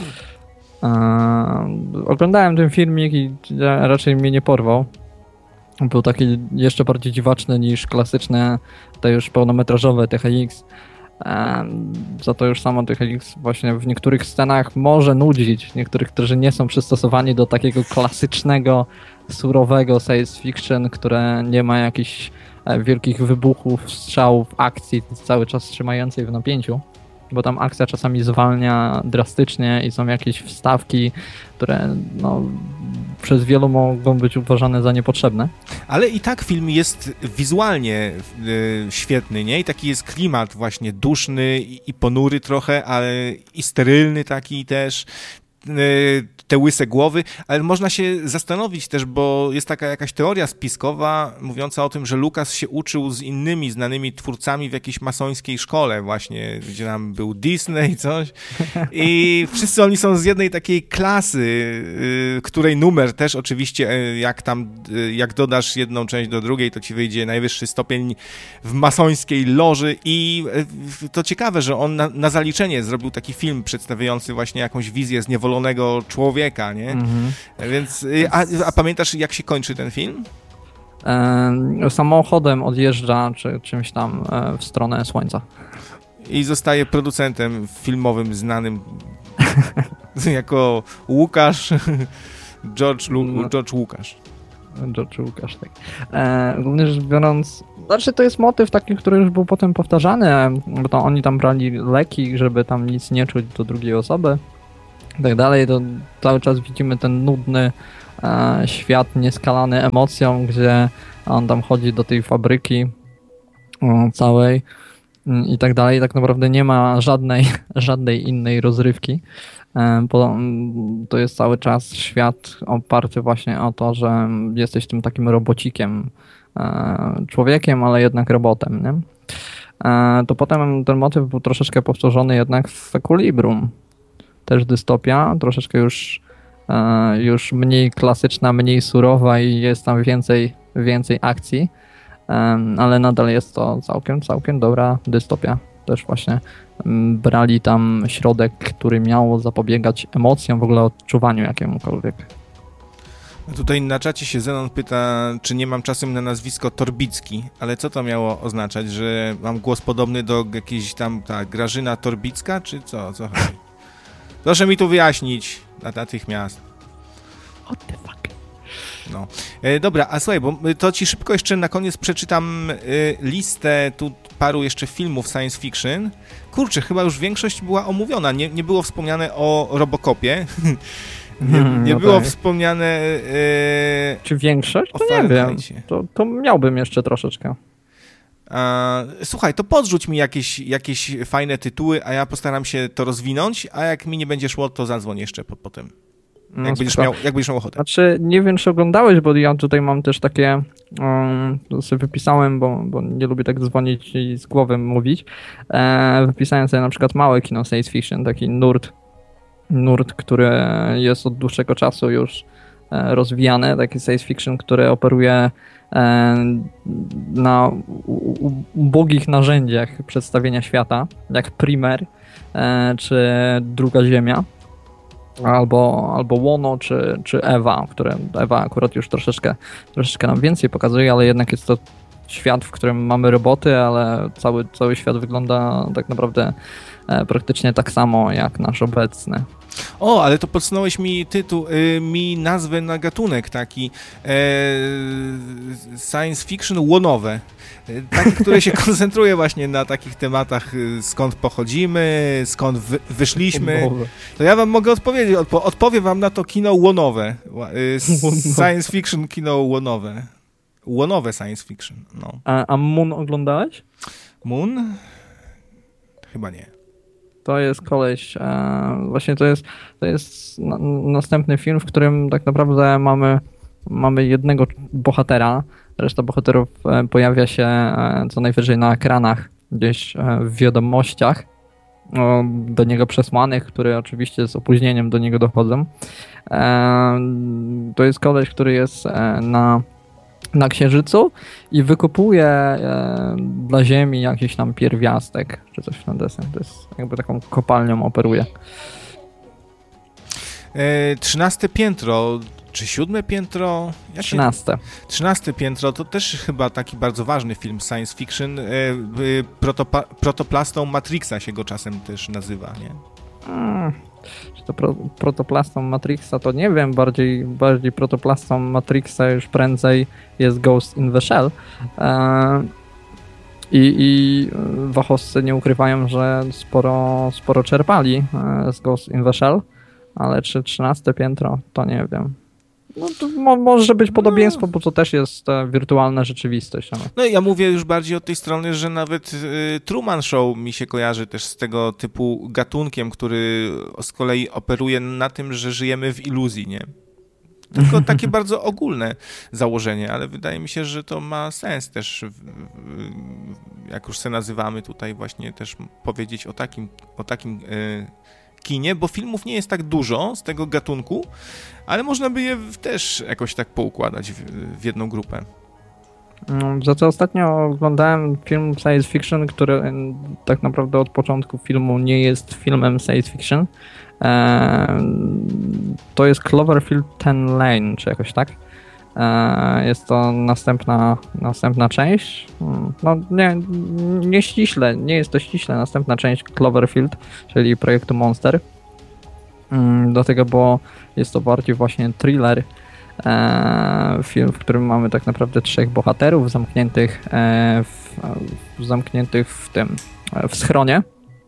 Oglądałem ten filmik i raczej mnie nie porwał. Był taki jeszcze bardziej dziwaczny niż klasyczne, te już pełnometrażowe THX. Za to już samo THX właśnie w niektórych scenach może nudzić. Niektórych, którzy nie są przystosowani do takiego klasycznego, surowego science fiction, które nie ma jakichś wielkich wybuchów, strzałów, akcji cały czas trzymającej w napięciu, bo tam akcja czasami zwalnia drastycznie i są jakieś wstawki, które no, przez wielu mogą być uważane za niepotrzebne. Ale i tak film jest wizualnie świetny, nie? I taki jest klimat właśnie duszny i ponury trochę, ale i sterylny taki też. Te łyse głowy, ale można się zastanowić też, bo jest taka jakaś teoria spiskowa mówiąca o tym, że Lucas się uczył z innymi znanymi twórcami w jakiejś masońskiej szkole właśnie, gdzie tam był Disney coś i wszyscy oni są z jednej takiej klasy, której numer też oczywiście, jak dodasz jedną część do drugiej, to ci wyjdzie najwyższy stopień w masońskiej loży i to ciekawe, że on na zaliczenie zrobił taki film przedstawiający właśnie jakąś wizję zniewolonego człowieka, nie? Więc, a pamiętasz, jak się kończy ten film? Samochodem odjeżdża, czy czymś tam w stronę Słońca. I zostaje producentem filmowym znanym jako Łukasz George Łukasz. George Łukasz, tak. Głównie rzecz biorąc, znaczy to jest motyw taki, który już był potem powtarzany, bo to oni tam brali leki, żeby tam nic nie czuć do drugiej osoby i tak dalej, to cały czas widzimy ten nudny świat nieskalany emocją, gdzie on tam chodzi do tej fabryki całej i tak dalej. Tak naprawdę nie ma żadnej innej rozrywki. To jest cały czas świat oparty właśnie o to, że jesteś tym takim robocikiem, człowiekiem, ale jednak robotem, nie? To potem ten motyw był troszeczkę powtórzony jednak w Equilibrium. Też dystopia, troszeczkę już mniej klasyczna, mniej surowa i jest tam więcej akcji, ale nadal jest to całkiem dobra dystopia. Też właśnie brali tam środek, który miał zapobiegać emocjom, w ogóle odczuwaniu jakiemukolwiek. Tutaj na czacie się Zenon pyta, czy nie mam czasem na nazwisko Torbicki, ale co to miało oznaczać, że mam głos podobny do jakiejś tam Grażyna Torbicka, czy co chodzi? Proszę mi tu wyjaśnić natychmiast. What the fuck? No. Dobra, a słuchaj, bo to ci szybko jeszcze na koniec przeczytam listę tu paru jeszcze filmów science fiction. Kurczę, chyba już większość była omówiona. Nie było wspomniane o Robocopie. Nie było tak. wspomniane Czy większość? To nie wiem. To miałbym jeszcze troszeczkę. Słuchaj, to podrzuć mi jakieś fajne tytuły, a ja postaram się to rozwinąć, a jak mi nie będzie szło, to zadzwoń jeszcze potem. Jak będziesz miał ochotę. Znaczy, nie wiem, czy oglądałeś, bo ja tutaj mam też takie, to sobie wypisałem, bo nie lubię tak dzwonić i z głowy mówić. Wypisałem sobie na przykład małe kino science fiction, taki nurt, który jest od dłuższego czasu już rozwijany, taki science fiction, który operuje na ubogich narzędziach przedstawienia świata, jak Primer czy Druga Ziemia. Albo Łono, czy Ewa, które Ewa akurat już troszeczkę nam więcej pokazuje, ale jednak jest to świat, w którym mamy roboty, ale cały świat wygląda tak naprawdę praktycznie tak samo jak nasz obecny. O, ale to podsunąłeś mi nazwę na gatunek taki science fiction łonowe. Takie, które się koncentruje właśnie na takich tematach, skąd pochodzimy, skąd wyszliśmy. To ja wam mogę odpowiedzieć, odpowiem wam na to kino łonowe. Science fiction kino łonowe. Łonowe science fiction, no. A Moon oglądałeś? Moon? Chyba nie. To jest koleś, właśnie to jest następny film, w którym tak naprawdę mamy jednego bohatera, reszta bohaterów pojawia się co najwyżej na ekranach, gdzieś w wiadomościach do niego przesłanych, które oczywiście z opóźnieniem do niego dochodzą. To jest koleś, który jest na Księżycu i wykopuje dla Ziemi jakiś tam pierwiastek, czy coś w ten deseń. To jest jakby taką kopalnią operuje. 13 piętro, czy 7 piętro? 13 piętro to też chyba taki bardzo ważny film science fiction. Protoplastą Matrixa się go czasem też nazywa, nie? Czy to protoplastą Matrixa, to nie wiem, bardziej protoplastą Matrixa już prędzej jest Ghost in the Shell. I fachowcy nie ukrywają, że sporo czerpali z Ghost in the Shell, ale czy 13 piętro, to nie wiem. No to może być podobieństwo, bo to też jest wirtualna rzeczywistość. No ja mówię już bardziej od tej strony, że nawet Truman Show mi się kojarzy też z tego typu gatunkiem, który z kolei operuje na tym, że żyjemy w iluzji, nie? Tylko takie bardzo ogólne założenie, ale wydaje mi się, że to ma sens też, jak już se nazywamy tutaj właśnie też powiedzieć o takim kinie, bo filmów nie jest tak dużo z tego gatunku, ale można by je też jakoś tak poukładać w jedną grupę. Za to ostatnio oglądałem film science fiction, który tak naprawdę od początku filmu nie jest filmem science fiction. To jest Cloverfield 10 Lane, czy jakoś tak. Jest to następna część. No nie ściśle, nie jest to ściśle następna część Cloverfield, czyli projektu Monster. Dlatego, bo jest to bardziej właśnie thriller, film, w którym mamy tak naprawdę 3 bohaterów zamkniętych w schronie.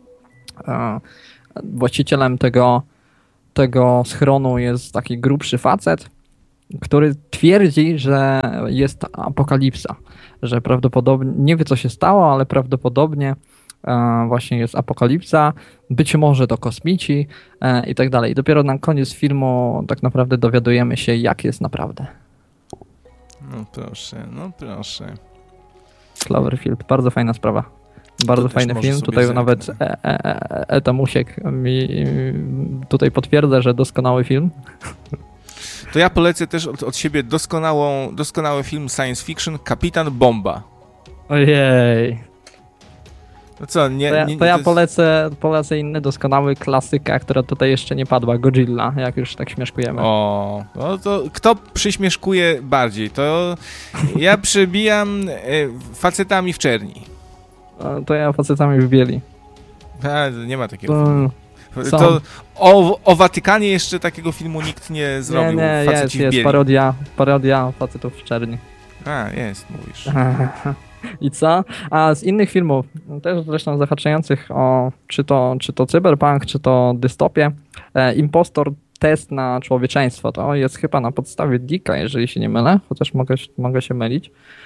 Właścicielem tego schronu jest taki grubszy facet, który twierdzi, że jest apokalipsa, że prawdopodobnie, nie wie co się stało, ale prawdopodobnie właśnie jest apokalipsa, być może to kosmici i tak dalej. Dopiero na koniec filmu tak naprawdę dowiadujemy się, jak jest naprawdę. No proszę. Cloverfield, bardzo fajna sprawa. Bardzo fajny film. Tutaj nawet Etamusiek mi tutaj potwierdza, że doskonały film. To ja polecę też od siebie doskonały film science fiction Kapitan Bomba. Ojej. No co, ja polecę inny doskonały klasyka, która tutaj jeszcze nie padła, Godzilla, jak już tak śmieszkujemy. O, no to kto przyśmieszkuje bardziej? To ja przybijam facetami w czerni. To ja facetami w bieli. Nie ma takiego filmu. To o Watykanie jeszcze takiego filmu nikt nie zrobił. Nie, jest parodia facetów w czerni. Jest, mówisz. I co? A z innych filmów, też zresztą zahaczających o czy to cyberpunk, czy to dystopię, Impostor test na człowieczeństwo. To jest chyba na podstawie Dicka, jeżeli się nie mylę, chociaż mogę się mylić.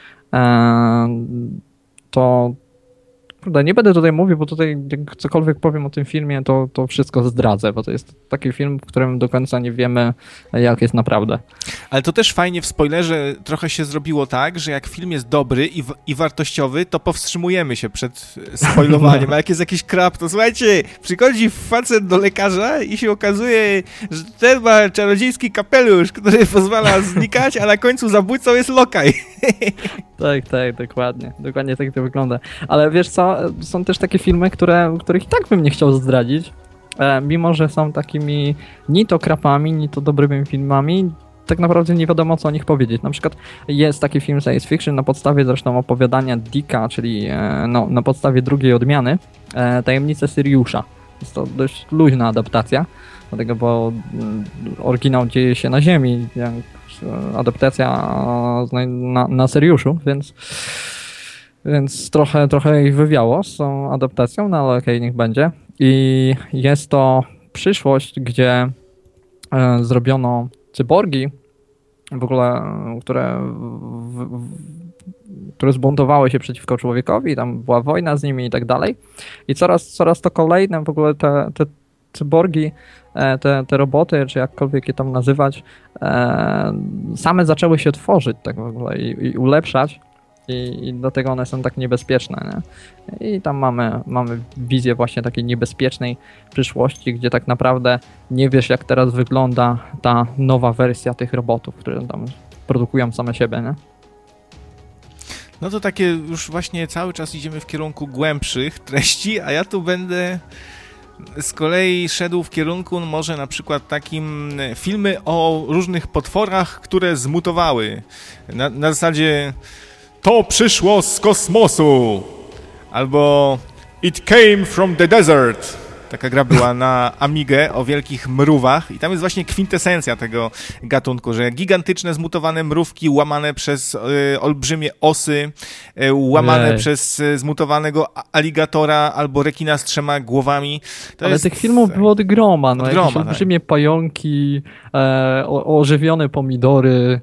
To nie będę tutaj mówił, bo tutaj jak cokolwiek powiem o tym filmie, to wszystko zdradzę, bo to jest taki film, w którym do końca nie wiemy, jak jest naprawdę. Ale to też fajnie w spoilerze trochę się zrobiło tak, że jak film jest dobry i wartościowy, to powstrzymujemy się przed spoilowaniem, a jak jest jakiś krap, to słuchajcie, przychodzi facet do lekarza i się okazuje, że ten ma czarodziejski kapelusz, który pozwala znikać, a na końcu zabójcą jest lokaj. Tak, dokładnie tak to wygląda. Ale wiesz co, są też takie filmy, których i tak bym nie chciał zdradzić, mimo że są takimi ni to krapami, ni to dobrymi filmami, tak naprawdę nie wiadomo co o nich powiedzieć. Na przykład jest taki film science fiction na podstawie zresztą opowiadania Dicka, czyli na podstawie drugiej odmiany, Tajemnice Syriusza. Jest to dość luźna adaptacja, dlatego bo oryginał dzieje się na Ziemi, jak adaptacja na Syriuszu, więc trochę ich wywiało z tą adaptacją, no ale okej, niech będzie. I jest to przyszłość, gdzie zrobiono cyborgi, w ogóle, które zbuntowały się przeciwko człowiekowi, tam była wojna z nimi i tak dalej. I coraz to kolejne w ogóle te cyborgi, te roboty, czy jakkolwiek je tam nazywać, same zaczęły się tworzyć tak w ogóle i ulepszać. I dlatego one są tak niebezpieczne, nie? I tam mamy wizję właśnie takiej niebezpiecznej przyszłości, gdzie tak naprawdę nie wiesz, jak teraz wygląda ta nowa wersja tych robotów, które tam produkują same siebie, nie? No to takie już właśnie cały czas idziemy w kierunku głębszych treści, a ja tu będę z kolei szedł w kierunku może na przykład takim filmy o różnych potworach, które zmutowały. Na zasadzie to przyszło z kosmosu, albo It came from the desert. Taka gra była na Amigę o wielkich mrówach i tam jest właśnie kwintesencja tego gatunku, że gigantyczne zmutowane mrówki łamane przez olbrzymie osy, łamane przez zmutowanego aligatora albo rekina z 3 głowami. Ale tych filmów było od groma, jakieś olbrzymie pająki, ożywione pomidory.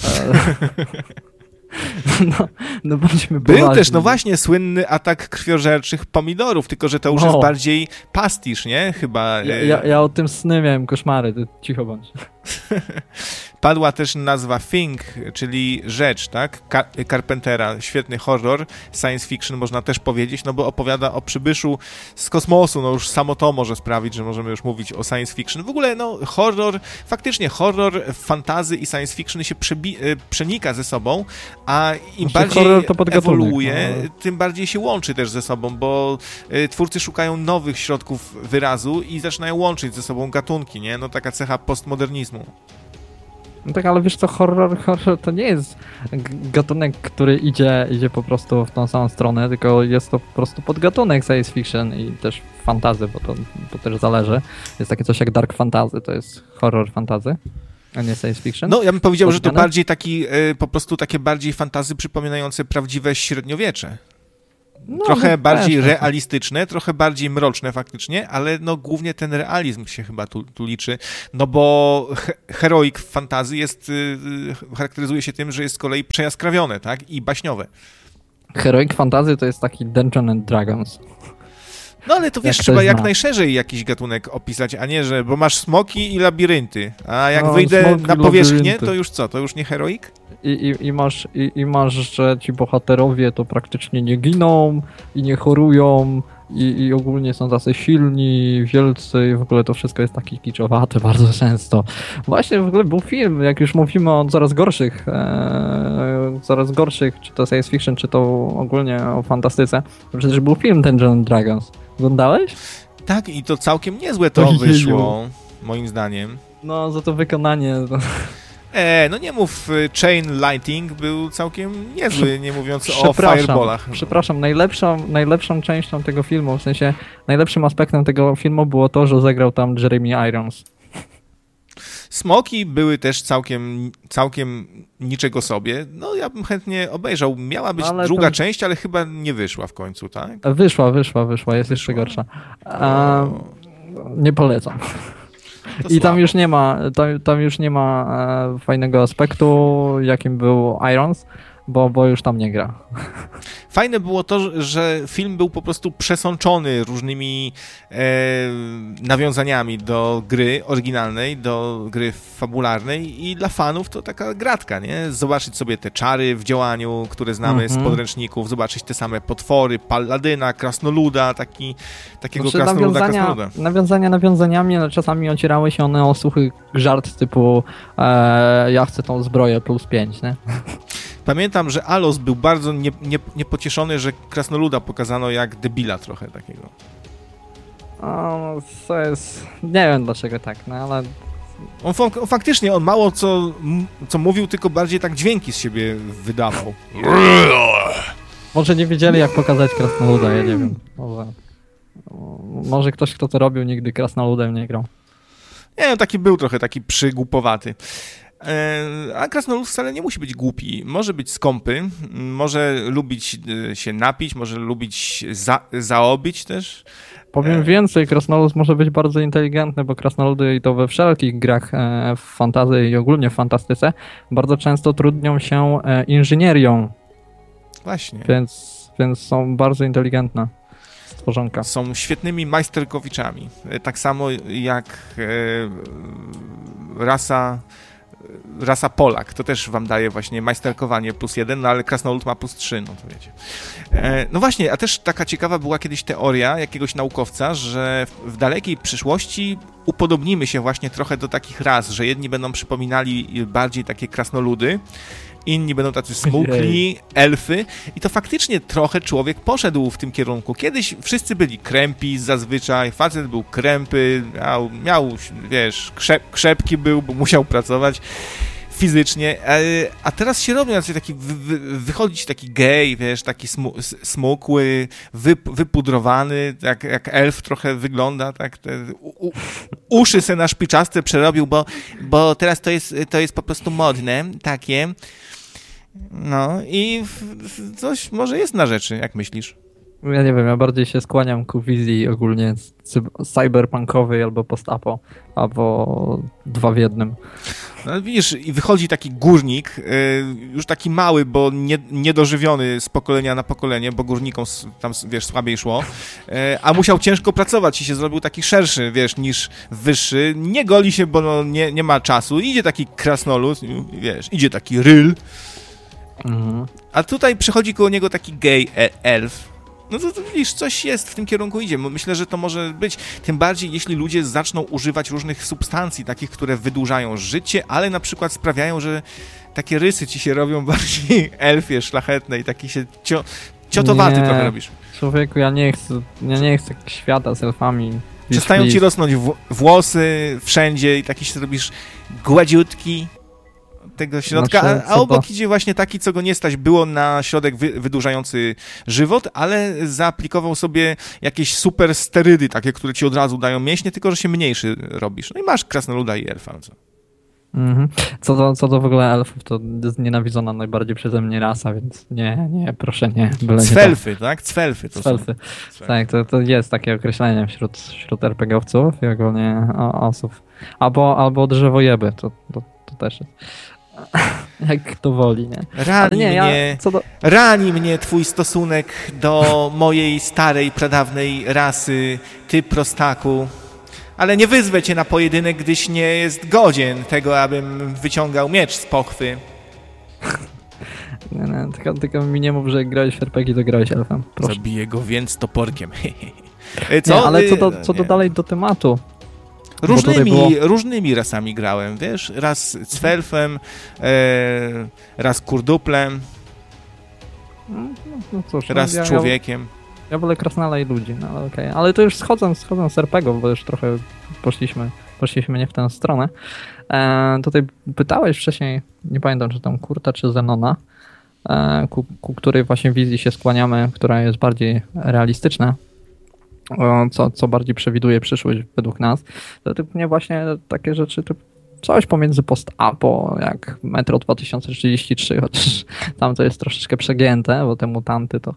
No bądźmy poważni. Był też, właśnie, słynny atak krwiożerczych pomidorów, tylko że to już jest bardziej pastisz, nie? Chyba. Ja o tym sny miałem koszmary, ty cicho bądź. Padła też nazwa Thing, czyli rzecz, tak? Carpentera, świetny horror, science fiction można też powiedzieć, no bo opowiada o przybyszu z kosmosu, no już samo to może sprawić, że możemy już mówić o science fiction. W ogóle, horror, faktycznie horror, fantasy i science fiction się przenika ze sobą, a im bardziej ewoluuje, tym bardziej się łączy też ze sobą, bo twórcy szukają nowych środków wyrazu i zaczynają łączyć ze sobą gatunki, nie? No taka cecha postmodernizmu. No tak, ale wiesz co, horror to nie jest gatunek, który idzie po prostu w tą samą stronę, tylko jest to po prostu podgatunek science fiction i też fantasy, bo też zależy. Jest takie coś jak dark fantasy, to jest horror fantasy, a nie science fiction. No, ja bym powiedział, że to bardziej taki, po prostu takie bardziej fantasy przypominające prawdziwe średniowiecze. No, trochę bardziej też, realistyczne, trochę bardziej mroczne faktycznie, ale no głównie ten realizm się chyba tu liczy, no bo heroic fantasy charakteryzuje się tym, że jest z kolei przejaskrawione, tak, i baśniowe. Heroic fantasy to jest taki Dungeons and Dragons. No ale to wiesz, trzeba jak najszerzej jakiś gatunek opisać, a nie, że bo masz smoki i labirynty, a jak wyjdę na powierzchnię, labirynty. To już co, to już nie heroic? I masz, że ci bohaterowie to praktycznie nie giną i nie chorują i ogólnie są tacy silni, wielcy i w ogóle to wszystko jest takie kiczowate bardzo często. Właśnie w ogóle był film, jak już mówimy o coraz gorszych, czy to science fiction, czy to ogólnie o fantastyce, to przecież był film Dungeons and Dragons. Oglądałeś? Tak, i to całkiem niezłe to wyszło, moim zdaniem. No, za to wykonanie... No. No nie mów, Chain Lighting był całkiem niezły, nie mówiąc o fireballach. Przepraszam, najlepszą częścią tego filmu, w sensie najlepszym aspektem tego filmu było to, że zagrał tam Jeremy Irons. Smoki były też całkiem niczego sobie. No ja bym chętnie obejrzał. Miała być druga część, ale chyba nie wyszła w końcu, tak? Wyszła, jest jeszcze gorsza. Nie polecam. I tam już nie ma fajnego aspektu, jakim był Irons, bo już tam nie gra. Fajne było to, że film był po prostu przesączony różnymi nawiązaniami do gry oryginalnej, do gry fabularnej i dla fanów to taka gratka, nie? Zobaczyć sobie te czary w działaniu, które znamy z podręczników, zobaczyć te same potwory, paladyna, krasnoluda, takiego krasnoluda. Nawiązaniami, ale czasami ocierały się one o suchy żart typu ja chcę tą zbroję +5, nie? Pamiętam, że Alos był bardzo niepocieszony, że krasnoluda pokazano jak debila trochę takiego. To jest... Nie wiem dlaczego tak, no ale... Faktycznie, on mało co mówił, tylko bardziej tak dźwięki z siebie wydawał. Może nie wiedzieli jak pokazać krasnoluda, ja nie wiem. Może ktoś, kto to robił, nigdy krasnoludem nie grał. Nie, no taki był trochę taki przygłupowaty. A krasnolud wcale nie musi być głupi. Może być skąpy, może lubić się napić, może lubić zaobić też. Powiem więcej, krasnolud może być bardzo inteligentny, bo krasnoludy i to we wszelkich grach w fantasy i ogólnie w fantastyce bardzo często trudnią się inżynierią. Właśnie. Więc są bardzo inteligentne stworzonka. Są świetnymi majsterkowiczami. Tak samo jak rasa Polak, to też wam daje właśnie majsterkowanie +1, no ale krasnolud ma +3, no to wiecie. No właśnie, a też taka ciekawa była kiedyś teoria jakiegoś naukowca, że w dalekiej przyszłości upodobnimy się właśnie trochę do takich ras, że jedni będą przypominali bardziej takie krasnoludy, inni będą tacy smukli, elfy i to faktycznie trochę człowiek poszedł w tym kierunku. Kiedyś wszyscy byli krępi zazwyczaj, facet był krępy, miał wiesz, krzepki był, bo musiał pracować fizycznie, a teraz się robią taki, wychodzić taki gej, wiesz, taki smukły, wypudrowany, jak elf trochę wygląda, tak, uszy se na szpiczaste przerobił, bo teraz to jest po prostu modne, takie. No i coś może jest na rzeczy, jak myślisz? Ja nie wiem, ja bardziej się skłaniam ku wizji ogólnie cyberpunkowej albo post-apo, albo 2 w 1. No widzisz, i wychodzi taki górnik, już taki mały, bo niedożywiony z pokolenia na pokolenie, bo górnikom tam, wiesz, słabiej szło, a musiał ciężko pracować i się zrobił taki szerszy, wiesz, niż wyższy. Nie goli się, bo no, nie ma czasu. Idzie taki krasnolud, wiesz, idzie taki ryl, a tutaj przychodzi koło niego taki gej elf. No to widzisz, coś jest w tym kierunku idzie. Myślę, że to może być. Tym bardziej, jeśli ludzie zaczną używać różnych substancji, takich, które wydłużają życie, ale na przykład sprawiają, że takie rysy ci się robią bardziej elfie, szlachetne i taki się ciotowaty trochę robisz. Człowieku, ja nie chcę świata z elfami. Przestają ci rosnąć włosy wszędzie i taki się robisz gładziutki. tego środka, Znaczy, a obok idzie właśnie taki, co go nie stać było na środek wydłużający żywot, ale zaaplikował sobie jakieś super sterydy, takie, które ci od razu dają mięśnie, tylko że się mniejszy robisz. No i masz krasnoluda i elfa. Co? Mhm. Co do w ogóle elfów, to jest nienawidzona najbardziej przeze mnie rasa, więc nie, proszę nie. Cfelfy, tak? Cfelfy to Cfelfy. są. Tak, to jest takie określenie wśród RPG-owców i ogólnie osób. Albo drzewojeby, to też jest. Jak to woli, nie? Rani mnie twój stosunek do mojej starej, pradawnej rasy, ty prostaku. Ale nie wyzwę cię na pojedynek, gdyś nie jest godzien tego, abym wyciągał miecz z pochwy. Nie, tylko mi nie mów, że jak grałeś w RPG, to grałeś elfem. Proszę. Zabiję go więc toporkiem. Co? Nie, ale co do dalej do tematu. Różnymi rasami grałem, wiesz? Raz cfelfem, raz kurduplem, no cóż, raz człowiekiem. Ja wolę krasnala i ludzi, no ale okej. Ale to już schodzą z RPG-ów, bo już trochę poszliśmy nie w tę stronę. Tutaj pytałeś wcześniej, nie pamiętam czy tam Kurta czy Zenona, ku której właśnie wizji się skłaniamy, która jest bardziej realistyczna, co bardziej przewiduje przyszłość według nas. To mnie właśnie takie rzeczy typu coś pomiędzy post-apo, jak Metro 2033, chociaż tam to jest troszeczkę przegięte, bo te mutanty to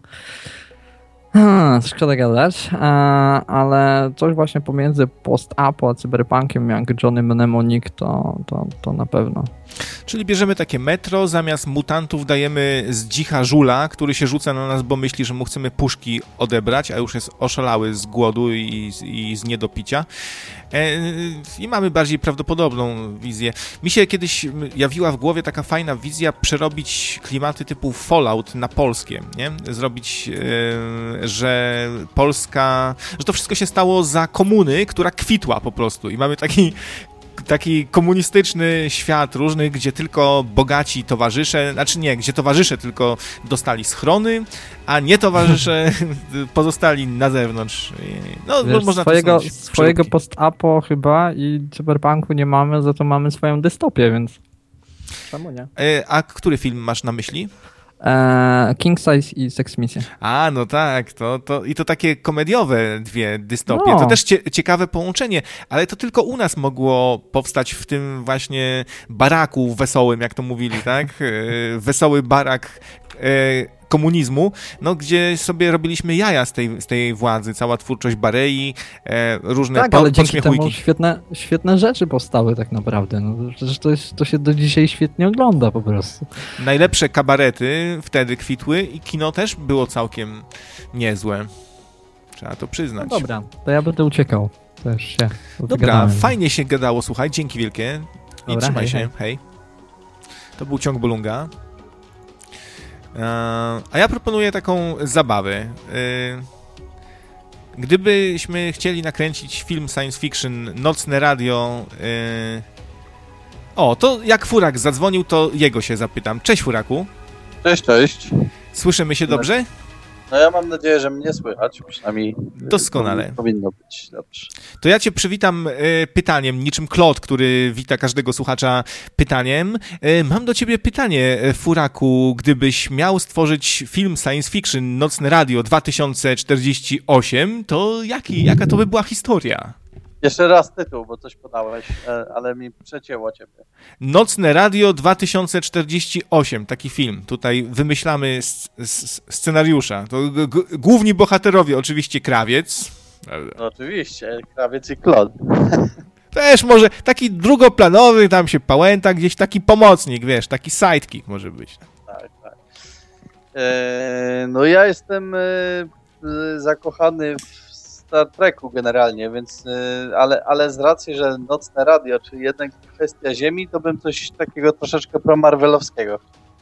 szkoda gadać, ale coś właśnie pomiędzy post-apo a cyberpunkiem jak Johnny Mnemonic to na pewno. Czyli bierzemy takie metro, zamiast mutantów dajemy zdzicha żula, który się rzuca na nas, bo myśli, że mu chcemy puszki odebrać, a już jest oszalały z głodu i z niedopicia. I mamy bardziej prawdopodobną wizję. Mi się kiedyś jawiła w głowie taka fajna wizja przerobić klimaty typu Fallout na polskie, nie? Zrobić, że Polska, że to wszystko się stało za komuny, która kwitła po prostu i mamy taki komunistyczny świat różny, gdzie tylko bogaci towarzysze, znaczy nie, gdzie towarzysze tylko dostali schrony, a nie towarzysze pozostali na zewnątrz. No, wiesz, można swojego post-apo chyba i cyberpunku nie mamy, za to mamy swoją dystopię, więc czemu nie? A który film masz na myśli? King Size i Sex Mission. A, no tak, i to takie komediowe dwie dystopie. No. To też ciekawe połączenie, ale to tylko u nas mogło powstać w tym właśnie baraku wesołym, jak to mówili, tak? Wesoły barak komunizmu, no gdzie sobie robiliśmy jaja z tej władzy, cała twórczość Barei, różne tak, ale dzięki temu świetne rzeczy powstały tak naprawdę. No, to się do dzisiaj świetnie ogląda po prostu. Najlepsze kabarety wtedy kwitły i kino też było całkiem niezłe. Trzeba to przyznać. No dobra, to ja będę uciekał. Też się dobra, fajnie się gadało, słuchaj, dzięki wielkie. I dobra, trzymaj się, hej. To był Ciąg Bolunga. A ja proponuję taką zabawę. Gdybyśmy chcieli nakręcić film science fiction, Nocne Radio... to jak Furak zadzwonił, to jego się zapytam. Cześć, Furaku. Cześć. Słyszymy się dobrze? No ja mam nadzieję, że mnie słychać, przynajmniej doskonale. Powinno być dobrze. To ja cię przywitam pytaniem, niczym Claude, który wita każdego słuchacza pytaniem. Mam do ciebie pytanie, Furaku, gdybyś miał stworzyć film science fiction Nocne Radio 2048, to jaka to by była historia? Jeszcze raz tytuł, bo coś podałeś, ale mi przecięło ciebie. Nocne Radio 2048, taki film. Tutaj wymyślamy scenariusza. To główni bohaterowie oczywiście Krawiec. No, oczywiście, Krawiec i Claude. Też może taki drugoplanowy, tam się pałęta, gdzieś taki pomocnik, wiesz, taki sidekick może być. Tak. No ja jestem zakochany w Star Treku generalnie, więc, ale z racji, że Nocne Radio, czyli jednak kwestia Ziemi, to bym coś takiego troszeczkę pro-marvelowskiego.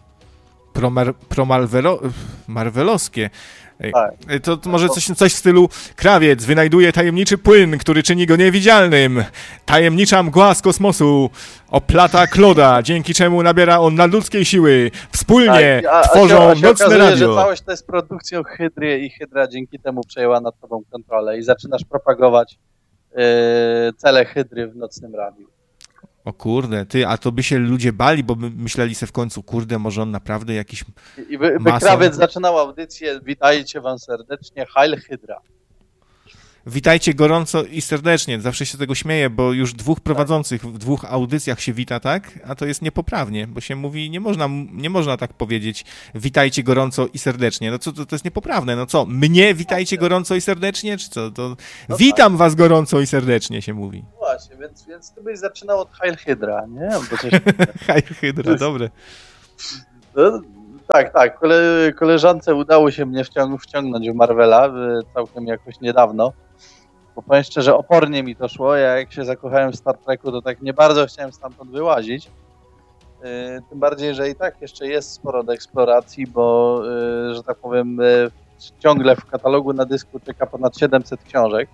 Marvelowskie. Tak. To może coś w stylu Krawiec wynajduje tajemniczy płyn, który czyni go niewidzialnym. Tajemnicza mgła z kosmosu oplata Claude'a, dzięki czemu nabiera on nadludzkiej siły. Wspólnie tworzą Nocne okazuje, Radio. Że całość to jest produkcją Hydry i Hydra dzięki temu przejęła nad tobą kontrolę i zaczynasz propagować cele Hydry w Nocnym Radiu. O kurde, ty, a to by się ludzie bali, bo by myśleli sobie w końcu, kurde, może on naprawdę jakiś I krawiec zaczynał audycję, witajcie wam serdecznie, Heil Hydra. Witajcie gorąco i serdecznie. Zawsze się z tego śmieję, bo już dwóch prowadzących w dwóch audycjach się wita, tak? A to jest niepoprawnie, bo się mówi, nie można tak powiedzieć, witajcie gorąco i serdecznie. No co, to jest niepoprawne. No co, mnie witajcie gorąco i serdecznie, czy co? To No witam tak. was gorąco i serdecznie się mówi. Właśnie, więc ty byś zaczynał od Heil Hydra, nie? Bo coś... Hej, hydra, dobre. No, tak. Koleżance udało się mnie wciągnąć w Marvela całkiem jakoś niedawno. Bo powiem szczerze, opornie mi to szło. Ja jak się zakochałem w Star Treku, to tak nie bardzo chciałem stamtąd wyłazić. Tym bardziej, że i tak jeszcze jest sporo do eksploracji, bo, że tak powiem, ciągle w katalogu na dysku czeka ponad 700 książek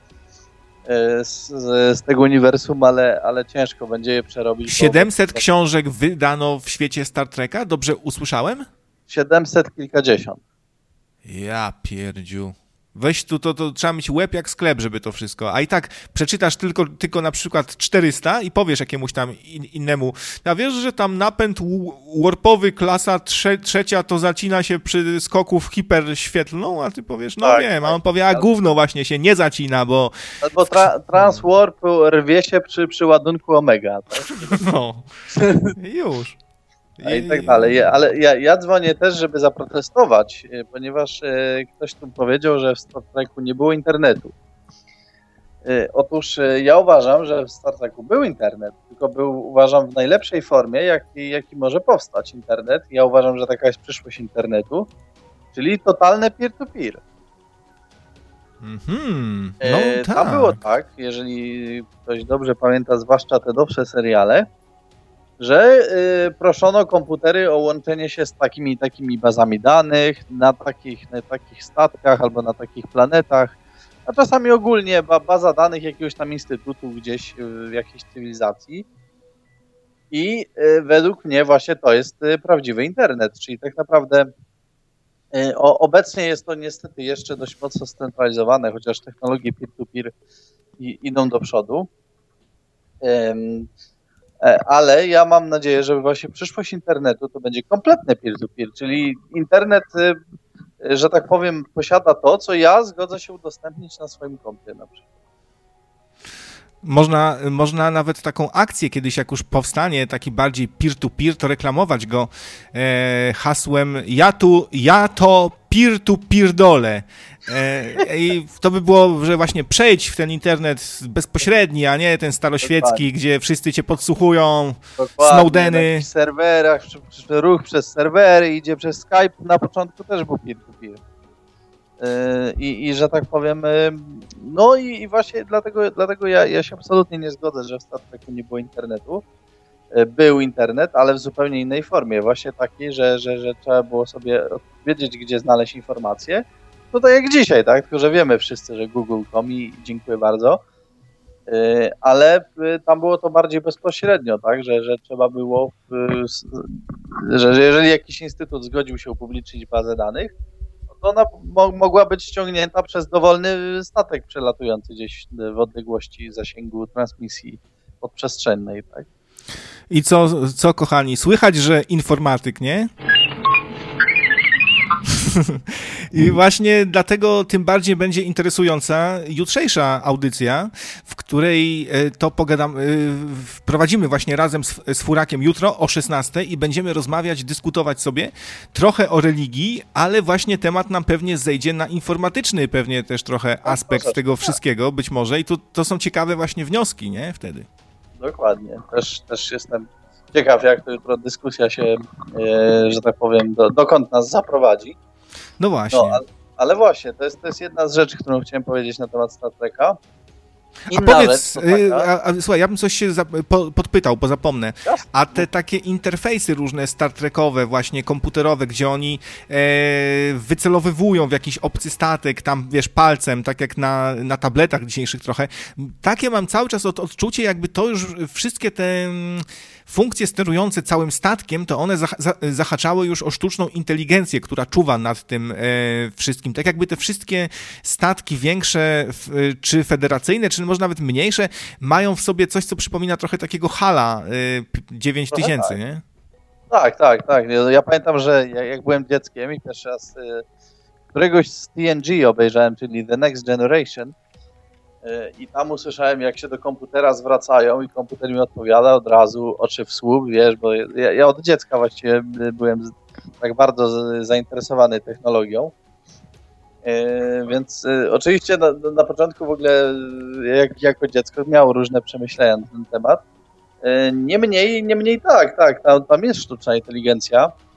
z tego uniwersum, ale ciężko będzie je przerobić. 700 książek wydano w świecie Star Treka? Dobrze usłyszałem? 700 kilkadziesiąt. Ja pierdziu. Weź tu, to trzeba mieć łeb jak sklep, żeby to wszystko. A i tak przeczytasz tylko na przykład 400 i powiesz jakiemuś tam innemu, a wiesz, że tam napęd warpowy klasa trzecia to zacina się przy skoku w hiperświetlną, a ty powiesz, no tak, wiem, a on powie, a gówno właśnie się nie zacina, bo... Albo transwarp rwie się przy ładunku Omega. Tak? No, już. I tak dalej, ale ja dzwonię też, żeby zaprotestować, ponieważ ktoś tu powiedział, że w Star Treku nie było internetu. Otóż ja uważam, że w Star Treku był internet, tylko uważam w najlepszej formie, jaki może powstać internet. Ja uważam, że taka jest przyszłość internetu, czyli totalne peer-to-peer. No, tak. Tam było tak, jeżeli ktoś dobrze pamięta, zwłaszcza te nowsze seriale, że proszono komputery o łączenie się z takimi bazami danych na takich statkach albo na takich planetach, a czasami ogólnie baza danych jakiegoś tam instytutu gdzieś w jakiejś cywilizacji. I według mnie właśnie to jest prawdziwy internet, czyli tak naprawdę obecnie jest to niestety jeszcze dość mocno scentralizowane, chociaż technologie peer-to-peer idą do przodu. Ale ja mam nadzieję, że właśnie przyszłość internetu to będzie kompletne peer-to-peer, czyli internet, że tak powiem, posiada to, co ja zgodzę się udostępnić na swoim kompie na przykład. Można nawet taką akcję kiedyś, jak już powstanie taki bardziej peer-to-peer, to reklamować go hasłem ja to peer-to-peer dole. I to by było, że właśnie przejdź w ten internet bezpośredni, a nie ten staroświecki, gdzie wszyscy cię podsłuchują, Snowdeny. Na serwerach, ruch przez serwery idzie przez Skype, na początku też był peer-to-peer. I że tak powiem, no i właśnie dlatego ja się absolutnie nie zgodzę, że w Star Treku nie było internetu. Był internet, ale w zupełnie innej formie, właśnie takiej, że trzeba było sobie wiedzieć, gdzie znaleźć informacje. No tak jak dzisiaj, tak? Tylko że wiemy wszyscy, że Google.com i dziękuję bardzo. Ale tam było to bardziej bezpośrednio, tak? Że trzeba było, że jeżeli jakiś instytut zgodził się upublicznić bazę danych, to ona mogła być ściągnięta przez dowolny statek przelatujący gdzieś w odległości zasięgu transmisji podprzestrzennej, tak? I co kochani, słychać, że informatyk, nie? I właśnie dlatego tym bardziej będzie interesująca jutrzejsza audycja, w której to wprowadzimy właśnie razem z Furakiem jutro o 16 i będziemy rozmawiać, dyskutować sobie trochę o religii, ale właśnie temat nam pewnie zejdzie na informatyczny pewnie też trochę aspekt tego wszystkiego, być może, i to są ciekawe właśnie wnioski, nie? Wtedy. Dokładnie. Też jestem ciekaw, jak to jutro dyskusja się, że tak powiem, dokąd nas zaprowadzi. No właśnie. No, ale właśnie, to jest jedna z rzeczy, którą chciałem powiedzieć na temat Star Treka. A powiedz, słuchaj, ja bym coś się podpytał, bo zapomnę. A te takie interfejsy różne Star Trekowe, właśnie komputerowe, gdzie oni wycelowywują w jakiś obcy statek, tam wiesz, palcem, tak jak na tabletach dzisiejszych trochę, takie mam cały czas odczucie, jakby to już wszystkie te funkcje sterujące całym statkiem, to one zahaczały już o sztuczną inteligencję, która czuwa nad tym wszystkim. Tak jakby te wszystkie statki większe, czy federacyjne, czy może nawet mniejsze, mają w sobie coś, co przypomina trochę takiego HAL-a 9000, tak. nie? Tak. Ja pamiętam, że jak byłem dzieckiem i pierwszy raz któregoś z TNG obejrzałem, czyli The Next Generation, i tam usłyszałem, jak się do komputera zwracają i komputer mi odpowiada od razu, oczy w słup, wiesz, bo ja od dziecka właściwie byłem tak bardzo zainteresowany technologią. Więc oczywiście na początku w ogóle jako dziecko miało różne przemyślenia na ten temat. Niemniej tak, tam jest sztuczna inteligencja.